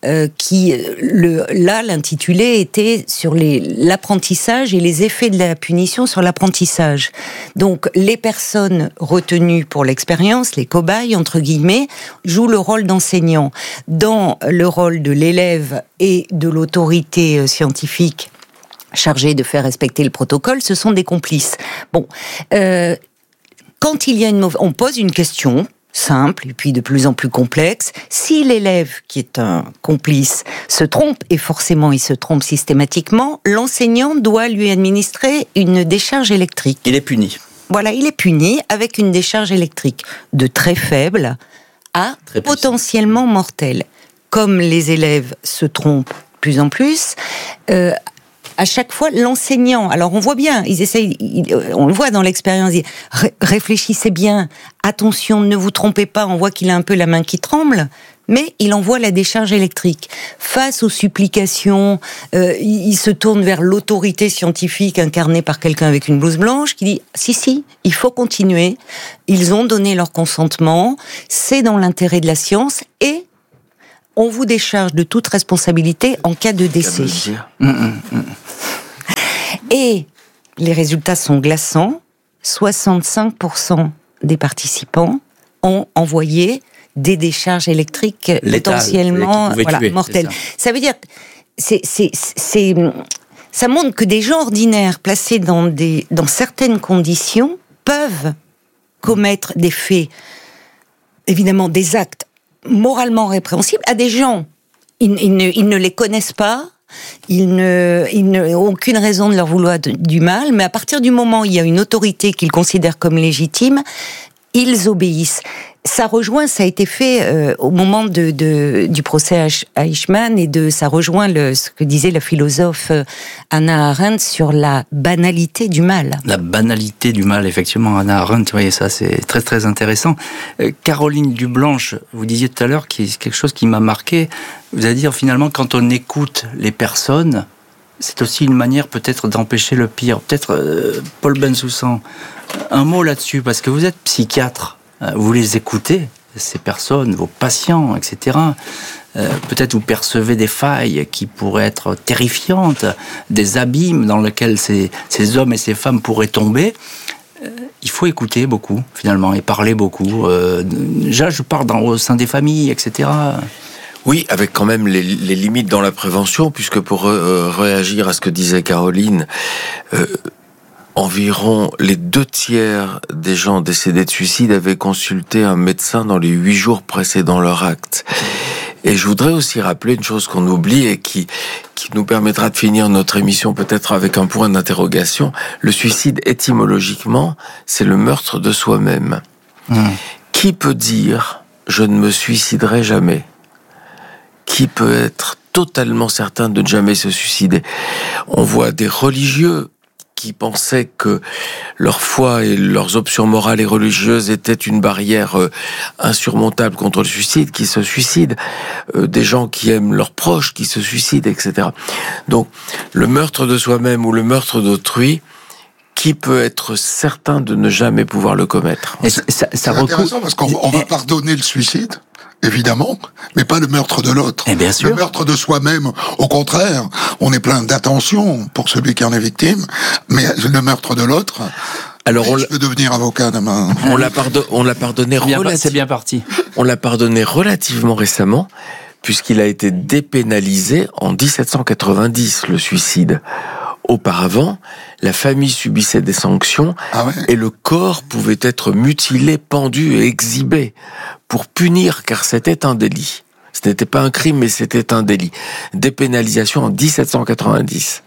Speaker 17: l'intitulé était sur l'apprentissage et les effets de la punition sur l'apprentissage. Donc, les personnes retenues pour l'expérience, les cobayes, entre guillemets, jouent le rôle d'enseignant. Dans le rôle de l'élève et de l'autorité scientifique chargée de faire respecter le protocole, ce sont des complices. Bon, quand il y a on pose une question, simple et puis de plus en plus complexe. Si l'élève, qui est un complice, se trompe, et forcément il se trompe systématiquement, l'enseignant doit lui administrer une décharge électrique.
Speaker 2: Il est puni.
Speaker 17: Voilà, il est puni avec une décharge électrique de très faible à potentiellement mortelle. Comme les élèves se trompent de plus en plus, à chaque fois, l'enseignant, alors on voit bien, ils essayent, on le voit dans l'expérience, ils disent, réfléchissez bien, attention, ne vous trompez pas, on voit qu'il a un peu la main qui tremble, mais il envoie la décharge électrique. Face aux supplications, il se tourne vers l'autorité scientifique incarnée par quelqu'un avec une blouse blanche qui dit « Si, il faut continuer, ils ont donné leur consentement, c'est dans l'intérêt de la science et on vous décharge de toute responsabilité en cas de décès. » Et les résultats sont glaçants. 65% des participants ont envoyé des décharges électriques potentiellement mortelles. Ça veut dire, ça montre que des gens ordinaires placés dans certaines conditions peuvent commettre des faits, évidemment des actes moralement répréhensibles à des gens. Ils ne les connaissent pas. Ils n'ont aucune raison de leur vouloir du mal, mais à partir du moment où il y a une autorité qu'ils considèrent comme légitime, ils obéissent. Ça a été fait au moment du procès à Eichmann, et ça rejoint ce que disait la philosophe Hannah Arendt sur la banalité du mal.
Speaker 2: La banalité du mal, effectivement, Hannah Arendt, vous voyez, ça c'est très très intéressant. Caroline Dublanche, vous disiez tout à l'heure quelque chose qui m'a marqué, vous allez dire finalement quand on écoute les personnes, c'est aussi une manière peut-être d'empêcher le pire. Peut-être Paul Bensoussan, un mot là-dessus, parce que vous êtes psychiatre. Vous les écoutez, ces personnes, vos patients, etc. Peut-être vous percevez des failles qui pourraient être terrifiantes, des abîmes dans lesquels ces hommes et ces femmes pourraient tomber. Il faut écouter beaucoup, finalement, et parler beaucoup. Déjà, je parle au sein des familles, etc.
Speaker 1: Oui, avec quand même les limites dans la prévention, puisque pour réagir à ce que disait Caroline, environ les 2/3 des gens décédés de suicide avaient consulté un médecin dans les 8 jours précédant leur acte. Et je voudrais aussi rappeler une chose qu'on oublie et qui nous permettra de finir notre émission peut-être avec un point d'interrogation. Le suicide, étymologiquement, c'est le meurtre de soi-même. Qui peut dire « je ne me suiciderai jamais » ? Qui peut être totalement certain de ne jamais se suicider ? On voit des religieux qui pensaient que leur foi et leurs options morales et religieuses étaient une barrière insurmontable contre le suicide, qui se suicident, des gens qui aiment leurs proches, qui se suicident, etc. Donc, le meurtre de soi-même ou le meurtre d'autrui, qui peut être certain de ne jamais pouvoir le commettre ?
Speaker 3: C'est intéressant parce qu'on va pardonner le suicide, évidemment, mais pas le meurtre de l'autre.
Speaker 2: Et bien sûr.
Speaker 3: Le meurtre de soi-même, au contraire, on est plein d'attention pour celui qui en est victime, mais le meurtre de l'autre... Alors je veux devenir avocat demain.
Speaker 1: On l'a pardonné
Speaker 2: c'est bien parti.
Speaker 1: On l'a pardonné relativement récemment, puisqu'il a été dépénalisé en 1790, le suicide. Auparavant, la famille subissait des sanctions et le corps pouvait être mutilé, pendu et exhibé pour punir, car c'était un délit. Ce n'était pas un crime, mais c'était un délit. Dépénalisation en 1790.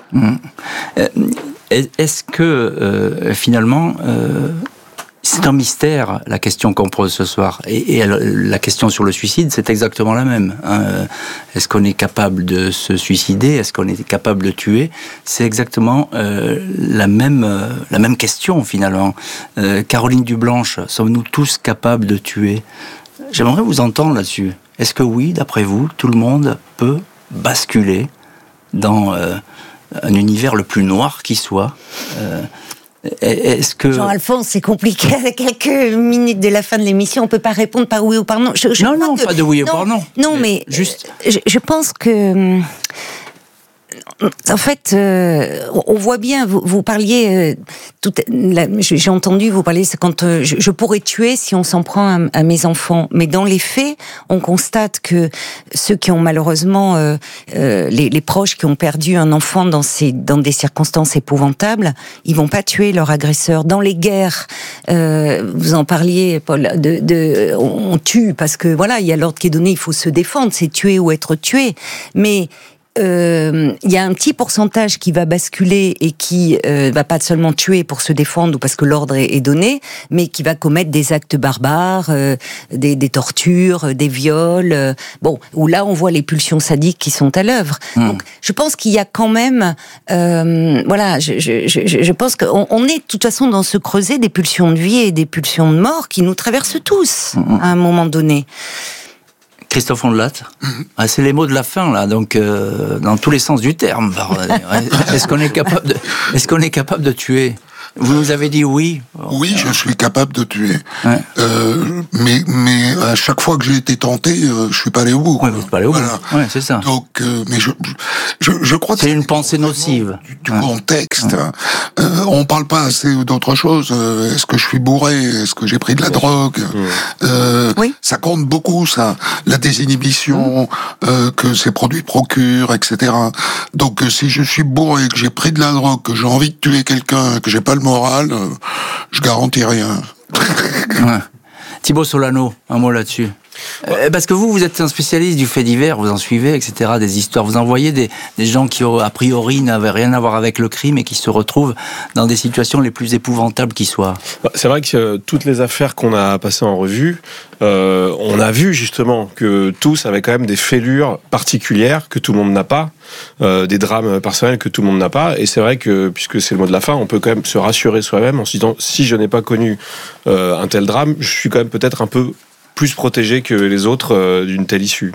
Speaker 2: Est-ce que, finalement... c'est un mystère, la question qu'on pose ce soir. Et la question sur le suicide, c'est exactement la même. Est-ce qu'on est capable de se suicider ? Est-ce qu'on est capable de tuer ? C'est exactement la même question, finalement. Caroline Dublanche, sommes-nous tous capables de tuer ? J'aimerais vous entendre là-dessus. Est-ce que oui, d'après vous, tout le monde peut basculer dans un univers le plus noir qui soit Est-ce que...
Speaker 17: Jean-Alphonse, c'est compliqué. À quelques minutes de la fin de l'émission, on peut pas répondre par oui ou par non.
Speaker 2: Pas de oui ou par non.
Speaker 17: Non, mais juste... je pense que en fait, on voit bien, vous parliez, j'ai entendu vous parler, c'est quand je pourrais tuer si on s'en prend à mes enfants. Mais dans les faits, on constate que ceux qui ont malheureusement, les proches qui ont perdu un enfant dans des circonstances épouvantables, ils vont pas tuer leur agresseur. Dans les guerres, vous en parliez, Paul, on tue parce que voilà, il y a l'ordre qui est donné, il faut se défendre, c'est tuer ou être tué. Mais il y a un petit pourcentage qui va basculer et qui va pas seulement tuer pour se défendre ou parce que l'ordre est donné, mais qui va commettre des actes barbares, des tortures, des viols. Où là on voit les pulsions sadiques qui sont à l'œuvre. Donc je pense qu'il y a quand même, je pense qu'on est de toute façon dans ce creuset des pulsions de vie et des pulsions de mort qui nous traversent tous à un moment donné.
Speaker 2: Christophe Ondelat, c'est les mots de la fin là, donc dans tous les sens du terme. Est-ce qu'on est capable de tuer ? Vous nous avez dit oui.
Speaker 3: Oui, je suis capable de tuer. Ouais. Mais à chaque fois que j'ai été tenté, je suis pas allé au bout.
Speaker 2: Oui, vous n'êtes pas allé au bout. Ouais, c'est ça.
Speaker 3: Donc, mais je crois que
Speaker 2: c'est une pensée nocive.
Speaker 3: Du contexte. On parle pas assez d'autre chose. Est-ce que je suis bourré ? Est-ce que j'ai pris de la drogue ? Oui. Ça compte beaucoup, ça. La désinhibition que ces produits procurent, etc. Donc, si je suis bourré, que j'ai pris de la drogue, que j'ai envie de tuer quelqu'un, que j'ai pas le moral, je garantis rien.
Speaker 2: Thibaut Solano, un mot là-dessus. Parce que vous êtes un spécialiste du fait divers, vous en suivez, etc., des histoires. Vous en voyez des gens qui, a priori, n'avaient rien à voir avec le crime et qui se retrouvent dans des situations les plus épouvantables qui soient.
Speaker 12: C'est vrai que toutes les affaires qu'on a passées en revue, on a vu justement que tous avaient quand même des fêlures particulières que tout le monde n'a pas, des drames personnels que tout le monde n'a pas. Et c'est vrai que, puisque c'est le mot de la fin, on peut quand même se rassurer soi-même en se disant, si je n'ai pas connu un tel drame, je suis quand même peut-être un peu plus protégé que les autres d'une telle issue.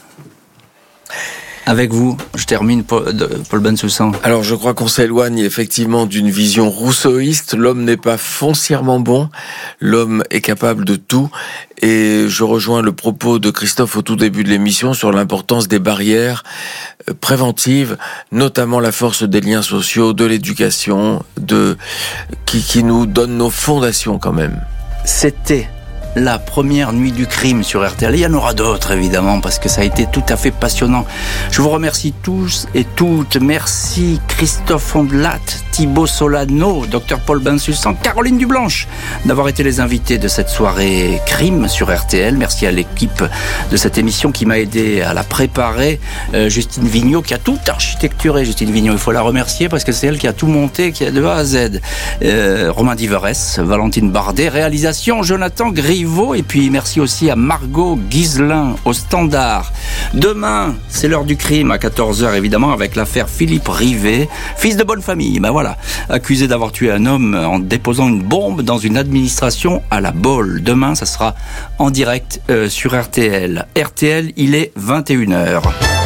Speaker 2: Avec vous, je termine, Paul Bensoussan.
Speaker 1: Alors, je crois qu'on s'éloigne effectivement d'une vision rousseauiste. L'homme n'est pas foncièrement bon. L'homme est capable de tout. Et je rejoins le propos de Christophe au tout début de l'émission sur l'importance des barrières préventives, notamment la force des liens sociaux, de l'éducation, qui nous donne nos fondations quand même.
Speaker 2: C'était la première nuit du crime sur RTL. Il y en aura d'autres, évidemment, parce que ça a été tout à fait passionnant. Je vous remercie tous et toutes. Merci Christophe Ondelat, Thibaut Solano, Dr Paul Bensoussan, Caroline Dublanche, d'avoir été les invités de cette soirée crime sur RTL. Merci à l'équipe de cette émission qui m'a aidé à la préparer. Justine Vignot, qui a tout architecturé. Justine Vignot, il faut la remercier parce que c'est elle qui a tout monté, qui a de A à Z. Romain Diverès, Valentine Bardet, réalisation Jonathan Griveau. Et puis merci aussi à Margot Guiselin au standard. Demain, c'est l'heure du crime à 14h évidemment avec l'affaire Philippe Rivet, fils de bonne famille, accusé d'avoir tué un homme en déposant une bombe dans une administration à la Baule. Demain, ça sera en direct sur RTL. RTL, il est 21h.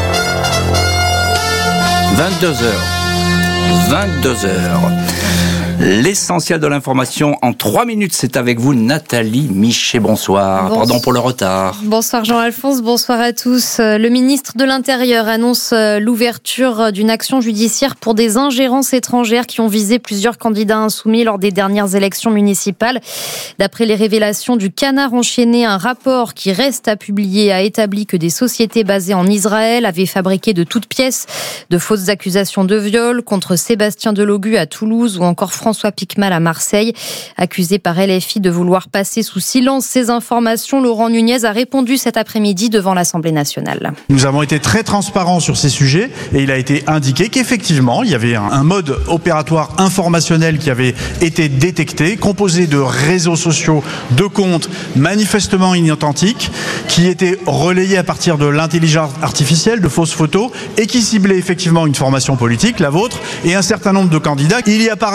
Speaker 2: 22h. L'essentiel de l'information en 3 minutes, c'est avec vous Nathalie Michet. Bonsoir. Pardon pour le retard.
Speaker 18: Bonsoir Jean-Alphonse, bonsoir à tous. Le ministre de l'Intérieur annonce l'ouverture d'une action judiciaire pour des ingérences étrangères qui ont visé plusieurs candidats insoumis lors des dernières élections municipales. D'après les révélations du Canard enchaîné, un rapport qui reste à publier a établi que des sociétés basées en Israël avaient fabriqué de toutes pièces de fausses accusations de viol contre Sébastien Delogu à Toulouse ou encore François Picmal à Marseille. Accusé par LFI de vouloir passer sous silence ces informations, Laurent Nunez a répondu cet après-midi devant l'Assemblée nationale.
Speaker 19: Nous avons été très transparents sur ces sujets et il a été indiqué qu'effectivement, il y avait un mode opératoire informationnel qui avait été détecté, composé de réseaux sociaux, de comptes manifestement inauthentiques, qui étaient relayés à partir de l'intelligence artificielle, de fausses photos, et qui ciblaient effectivement une formation politique, la vôtre, et un certain nombre de candidats. Il y a par ailleurs une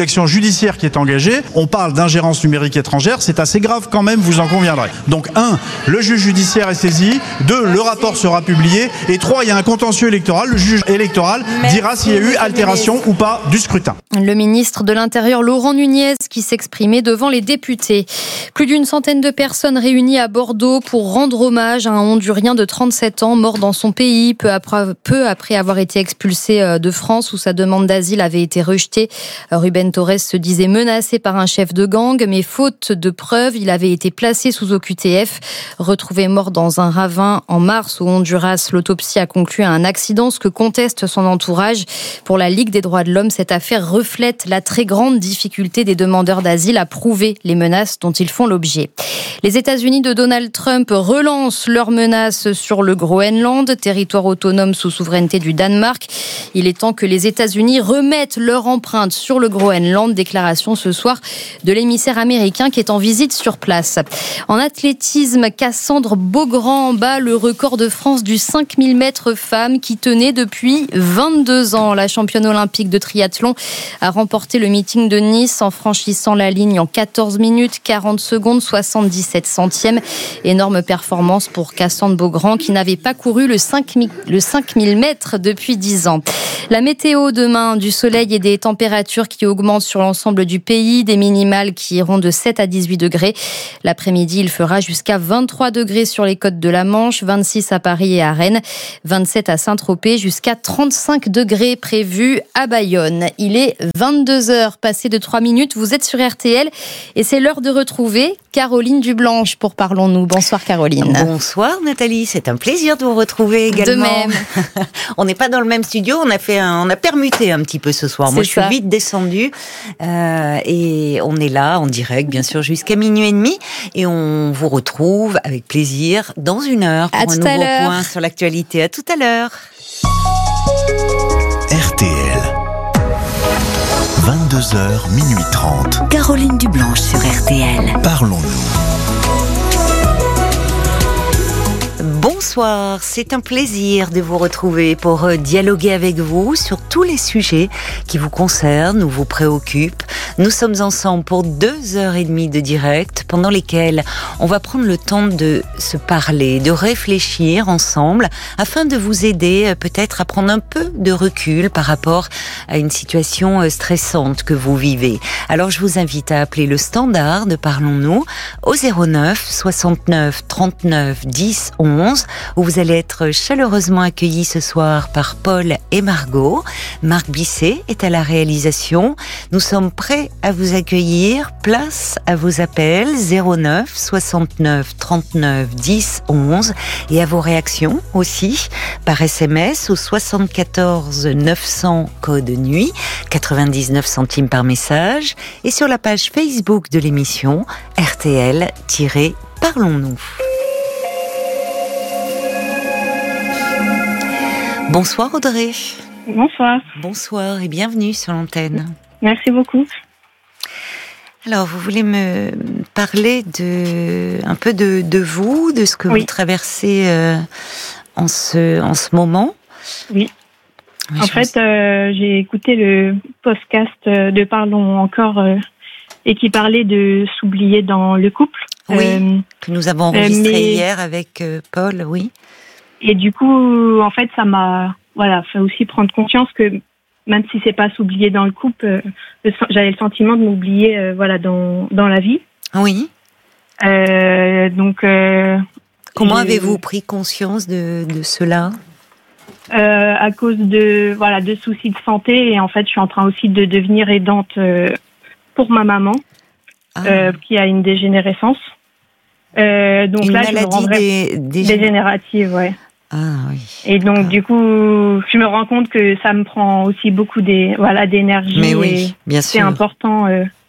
Speaker 19: action judiciaire qui est engagée. On parle d'ingérence numérique étrangère, c'est assez grave quand même, vous en conviendrez. Donc 1, le juge judiciaire est saisi, 2, le rapport sera publié, et 3, il y a un contentieux électoral, le juge électoral dira s'il y a eu altération ou pas du scrutin.
Speaker 18: Le ministre de l'Intérieur Laurent Nunez qui s'exprimait devant les députés. Plus d'une centaine de personnes réunies à Bordeaux pour rendre hommage à un Hondurien de 37 ans mort dans son pays peu après avoir été expulsé de France où sa demande d'asile avait été rejetée. Rubén Torres se disait menacé par un chef de gang, mais faute de preuves, il avait été placé sous OQTF. Retrouvé mort dans un ravin en mars au Honduras, l'autopsie a conclu à un accident, ce que conteste son entourage. Pour la Ligue des droits de l'homme, cette affaire reflète la très grande difficulté des demandeurs d'asile à prouver les menaces dont ils font l'objet. Les États-Unis de Donald Trump relancent leurs menaces sur le Groenland, territoire autonome sous souveraineté du Danemark. Il est temps que les États-Unis remettent leur empreinte sur le Groenland. Déclaration ce soir de l'émissaire américain qui est en visite sur place. En athlétisme, Cassandre Beaugrand bat le record de France du 5000 mètres femmes qui tenait depuis 22 ans. La championne olympique de triathlon a remporté le meeting de Nice en franchissant la ligne en 14 minutes, 40 secondes, 77 centièmes. Énorme performance pour Cassandre Beaugrand qui n'avait pas couru le 5000 mètres depuis 10 ans. La météo demain, du soleil et des températures qui augmentent sur l'ensemble du pays, des minimales qui iront de 7 à 18 degrés. L'après-midi, il fera jusqu'à 23 degrés sur les côtes de la Manche, 26 à Paris et à Rennes, 27 à Saint-Tropez, jusqu'à 35 degrés prévus à Bayonne. Il est 22h, passé de 3 minutes. Vous êtes sur RTL et c'est l'heure de retrouver Caroline Dublanche pour Parlons-nous. Bonsoir Caroline.
Speaker 17: Bonsoir Nathalie, c'est un plaisir de vous retrouver également.
Speaker 18: De même.
Speaker 17: On n'est pas dans le même studio, on a permuté un petit peu ce soir. Moi, je suis vite descendue et on est là en direct, bien sûr, jusqu'à minuit et demi. Et on vous retrouve avec plaisir dans une heure pour un nouveau point sur l'actualité. À tout à l'heure.
Speaker 9: RTL. 22h, minuit 30.
Speaker 4: Caroline Dublanche sur RTL.
Speaker 9: Parlons-nous.
Speaker 17: Bonsoir, c'est un plaisir de vous retrouver pour dialoguer avec vous sur tous les sujets qui vous concernent ou vous préoccupent. Nous sommes ensemble pour 2h30 de direct pendant lesquelles on va prendre le temps de se parler, de réfléchir ensemble afin de vous aider peut-être à prendre un peu de recul par rapport à une situation stressante que vous vivez. Alors je vous invite à appeler le standard de Parlons-nous au 09 69 39 10 11 où vous allez être chaleureusement accueillis ce soir par Paul et Margot. Marc Bisset est à la réalisation. Nous sommes prêts à vous accueillir. Place à vos appels 09 69 39 10 11 et à vos réactions aussi par SMS au 74 900 code nuit, 99 centimes par message et sur la page Facebook de l'émission RTL-Parlons-nous. Bonsoir Audrey.
Speaker 20: Bonsoir.
Speaker 17: Bonsoir et bienvenue sur l'antenne.
Speaker 20: Merci beaucoup.
Speaker 17: Alors, vous voulez me parler un peu de vous, de ce que vous traversez en ce moment?
Speaker 20: Oui. En fait, j'ai écouté le podcast de Parlons encore et qui parlait de s'oublier dans le couple.
Speaker 17: Oui, que nous avons enregistré hier avec Paul, oui.
Speaker 20: Et du coup, en fait, ça m'a fait aussi prendre conscience que même si c'est pas s'oublier dans le couple, j'avais le sentiment de m'oublier dans la vie.
Speaker 17: Oui.
Speaker 20: Donc.
Speaker 17: Comment avez-vous pris conscience de cela?
Speaker 20: À cause de soucis de santé et en fait, je suis en train aussi de devenir aidante pour ma maman qui a une dégénérescence. Donc
Speaker 17: une
Speaker 20: là,
Speaker 17: maladie
Speaker 20: dégénérative, ouais.
Speaker 17: Ah oui.
Speaker 20: Et donc du coup, je me rends compte que ça me prend aussi beaucoup d'énergie.
Speaker 17: Mais oui, bien sûr.
Speaker 20: C'est important,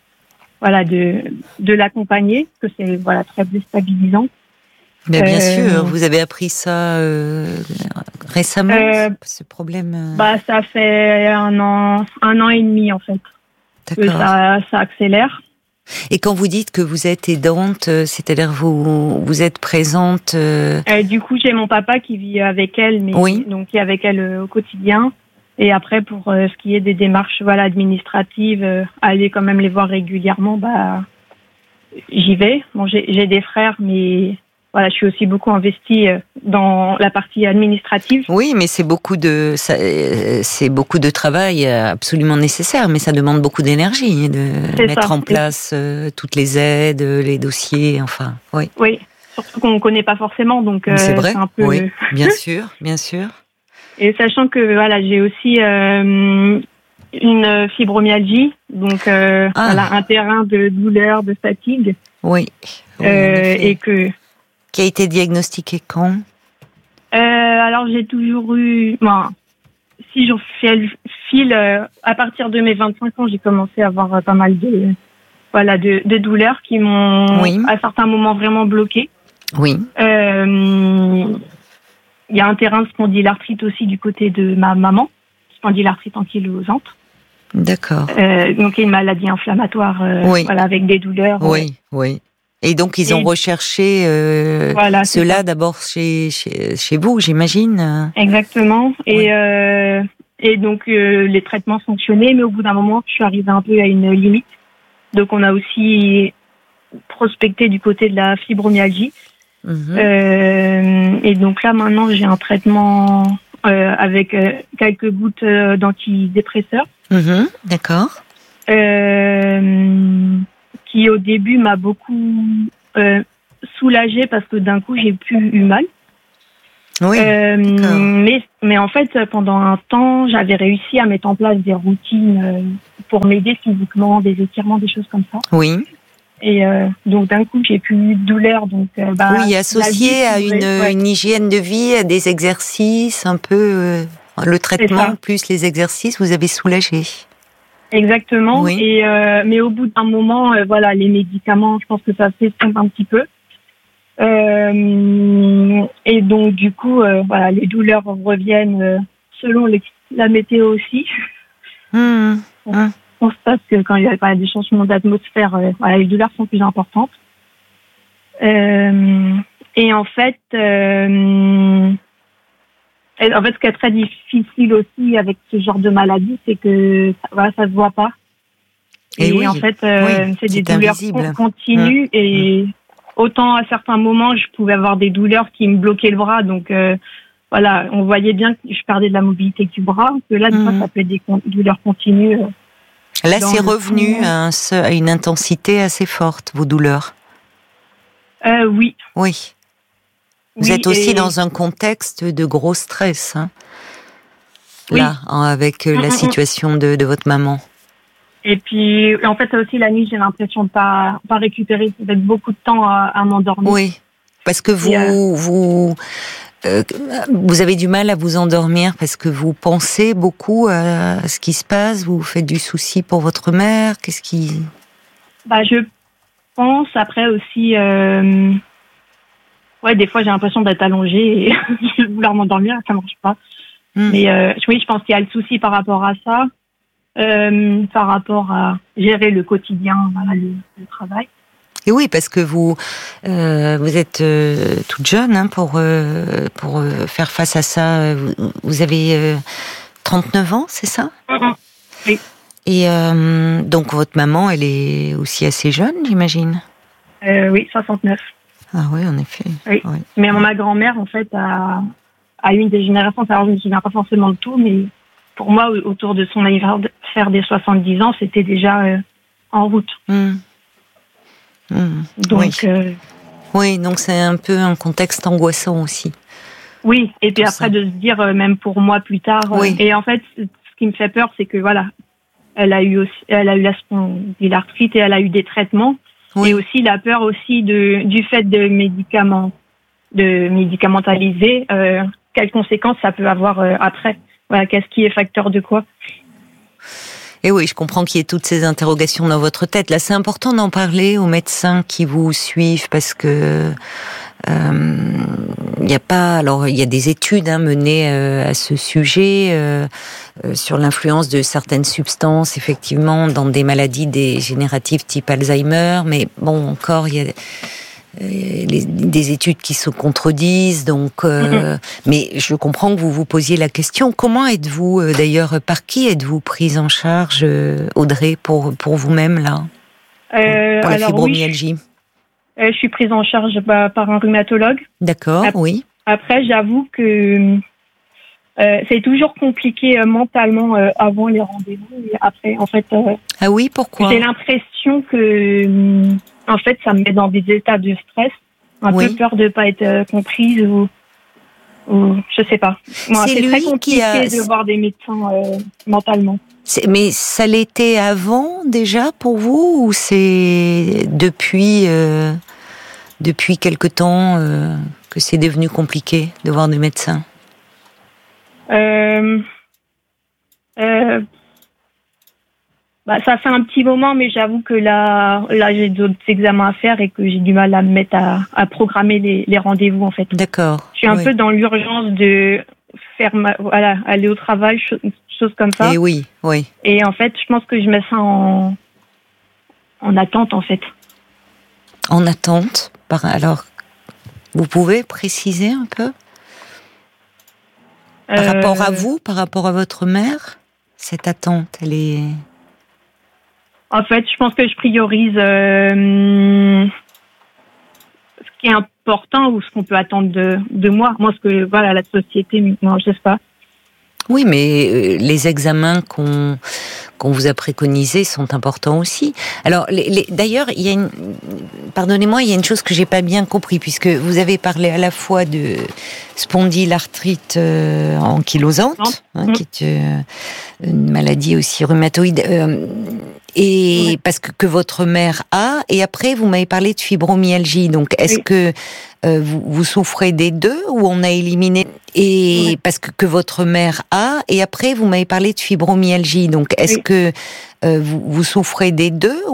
Speaker 20: de l'accompagner parce que c'est très déstabilisant.
Speaker 17: Mais bien sûr, vous avez appris ça récemment, ce problème.
Speaker 20: Ça fait un an et demi en fait.
Speaker 17: D'accord.
Speaker 20: Ça accélère.
Speaker 17: Et quand vous dites que vous êtes aidante, c'est-à-dire vous êtes présente.
Speaker 20: Du coup, j'ai mon papa qui vit avec elle, donc qui est avec elle au quotidien. Et après, pour ce qui est des démarches administratives, aller quand même les voir régulièrement, j'y vais. Bon, j'ai des frères, mais voilà, je suis aussi beaucoup investie dans la partie administrative.
Speaker 17: Oui, mais c'est beaucoup de travail absolument nécessaire, mais ça demande beaucoup d'énergie de mettre en place toutes les aides, les dossiers, enfin, oui. Oui,
Speaker 20: surtout qu'on ne connaît pas forcément, donc
Speaker 17: c'est vrai.
Speaker 20: C'est un peu...
Speaker 17: Oui, bien sûr, bien sûr.
Speaker 20: Et sachant que j'ai aussi une fibromyalgie, donc un terrain de douleur, de fatigue.
Speaker 17: Oui.
Speaker 20: Et que...
Speaker 17: Qui a été diagnostiqué quand ?
Speaker 20: Alors j'ai toujours eu... si je fais le fil, à partir de mes 25 ans, j'ai commencé à avoir pas mal de douleurs qui m'ont à certains moments vraiment bloquée.
Speaker 17: Oui.
Speaker 20: Il y a un terrain de spondylarthrite aussi du côté de ma maman, spondylarthrite ankylosante.
Speaker 17: D'accord.
Speaker 20: Donc il y a une maladie inflammatoire avec des douleurs.
Speaker 17: Oui, oui. Et donc ils ont recherché cela d'abord chez vous, j'imagine.
Speaker 20: Exactement. Et donc les traitements fonctionnaient, mais au bout d'un moment, je suis arrivée un peu à une limite. Donc on a aussi prospecté du côté de la fibromyalgie. Et donc là maintenant j'ai un traitement avec quelques gouttes d'antidépresseurs.
Speaker 17: D'accord.
Speaker 20: Qui au début m'a beaucoup soulagée parce que d'un coup j'ai plus eu mal.
Speaker 17: Oui.
Speaker 20: Mais en fait pendant un temps j'avais réussi à mettre en place des routines pour m'aider physiquement, des étirements, des choses comme ça.
Speaker 17: Oui.
Speaker 20: Et donc d'un coup j'ai plus eu de douleur, donc
Speaker 17: oui, associé à une hygiène de vie, à des exercices, un peu le traitement plus les exercices, vous avez soulagé.
Speaker 20: Exactement. Oui. Et mais au bout d'un moment, les médicaments, je pense que ça s'estompe un petit peu. Et donc du coup, les douleurs reviennent selon la météo aussi. On constate que quand il y a des changements d'atmosphère, les douleurs sont plus importantes. Et en fait, ce qui est très difficile aussi avec ce genre de maladie, c'est que ça se voit pas. Et en fait, c'est des douleurs continues. Et autant à certains moments, je pouvais avoir des douleurs qui me bloquaient le bras, donc on voyait bien que je perdais de la mobilité du bras. Que là, des fois, ça peut être des douleurs continues.
Speaker 17: Là, c'est revenu à une intensité assez forte, vos douleurs.
Speaker 20: Oui.
Speaker 17: Oui. Vous êtes aussi dans un contexte de gros stress, hein, là, avec la situation de votre maman.
Speaker 20: Et puis, en fait, aussi la nuit, j'ai l'impression de pas récupérer, d'être beaucoup de temps à m'endormir.
Speaker 17: Oui, parce que vous avez du mal à vous endormir parce que vous pensez beaucoup à ce qui se passe, vous faites du souci pour votre mère, qu'est-ce qui...
Speaker 20: Je pense, après aussi... des fois j'ai l'impression d'être allongée et je vais vouloir m'endormir, ça marche pas. Mais oui, je pense qu'il y a le souci par rapport à ça, par rapport à gérer le quotidien, le travail.
Speaker 17: Et oui, parce que vous êtes toute jeune pour faire face à ça. Vous avez 39 ans, c'est ça ?
Speaker 20: Oui.
Speaker 17: Et donc votre maman, elle est aussi assez jeune, j'imagine ?
Speaker 20: Oui, 69.
Speaker 17: Ah oui, en effet.
Speaker 20: Oui.
Speaker 17: Oui.
Speaker 20: Mais ma grand-mère, en fait, a eu une dégénérescence. Alors, je ne me souviens pas forcément de tout, mais pour moi, autour de son anniversaire des 70 ans, c'était déjà en route. Donc,
Speaker 17: oui, donc c'est un peu un contexte angoissant aussi.
Speaker 20: Oui, et puis après de se dire, même pour moi plus tard. Et en fait, ce qui me fait peur, c'est que elle a eu la spondylarthrite et elle a eu des traitements. Oui. Et aussi la peur aussi du fait de médicamентaliser, quelles conséquences ça peut avoir après. Qu'est-ce qui est facteur de quoi?
Speaker 17: Et oui, je comprends qu'il y ait toutes ces interrogations dans votre tête. Là, c'est important d'en parler aux médecins qui vous suivent parce que il y a des études menées à ce sujet sur l'influence de certaines substances, effectivement, dans des maladies dégénératives type Alzheimer. Mais bon, encore, il y a des études qui se contredisent. Donc, mais je comprends que vous vous posiez la question. Comment êtes-vous, d'ailleurs, par qui êtes-vous prise en charge, Audrey, pour vous-même là, pour la fibromyalgie?
Speaker 20: Je suis prise en charge par un rhumatologue.
Speaker 17: D'accord, oui.
Speaker 20: Après, j'avoue que c'est toujours compliqué mentalement avant les rendez-vous. Et après, en fait.
Speaker 17: Ah oui, pourquoi?
Speaker 20: J'ai l'impression que, en fait, ça me met dans des états de stress, un peu peur de pas être comprise ou je sais pas. Moi, c'est très compliqué de voir des médecins mentalement.
Speaker 17: Mais ça l'était avant déjà pour vous, ou c'est depuis quelque temps que c'est devenu compliqué de voir des médecins?
Speaker 20: Ça fait un petit moment, mais j'avoue que là j'ai d'autres examens à faire et que j'ai du mal à me mettre à programmer les rendez-vous en fait.
Speaker 17: D'accord.
Speaker 20: Je suis un peu dans l'urgence de faire aller au travail, choses comme ça.
Speaker 17: Et oui.
Speaker 20: Et en fait, je pense que je mets ça en attente en fait.
Speaker 17: En attente. Alors, vous pouvez préciser un peu par rapport à vous, par rapport à votre mère, cette attente, elle est.
Speaker 20: En fait, je pense que je priorise ce qui est important ou ce qu'on peut attendre de moi. Moi, ce que la société, moi, je sais pas.
Speaker 17: Oui, mais les examens qu'on vous a préconisés sont importants aussi. Alors, d'ailleurs, pardonnez-moi, il y a une chose que j'ai pas bien compris, puisque vous avez parlé à la fois de spondylarthrite ankylosante, qui est une maladie aussi rhumatoïde, et parce que votre mère a, et après vous m'avez parlé de fibromyalgie. Donc, est-ce que vous souffrez des deux, ou on a éliminé, et parce que votre mère a, et après vous m'avez parlé de fibromyalgie. Donc, est-ce que vous souffrez des deux?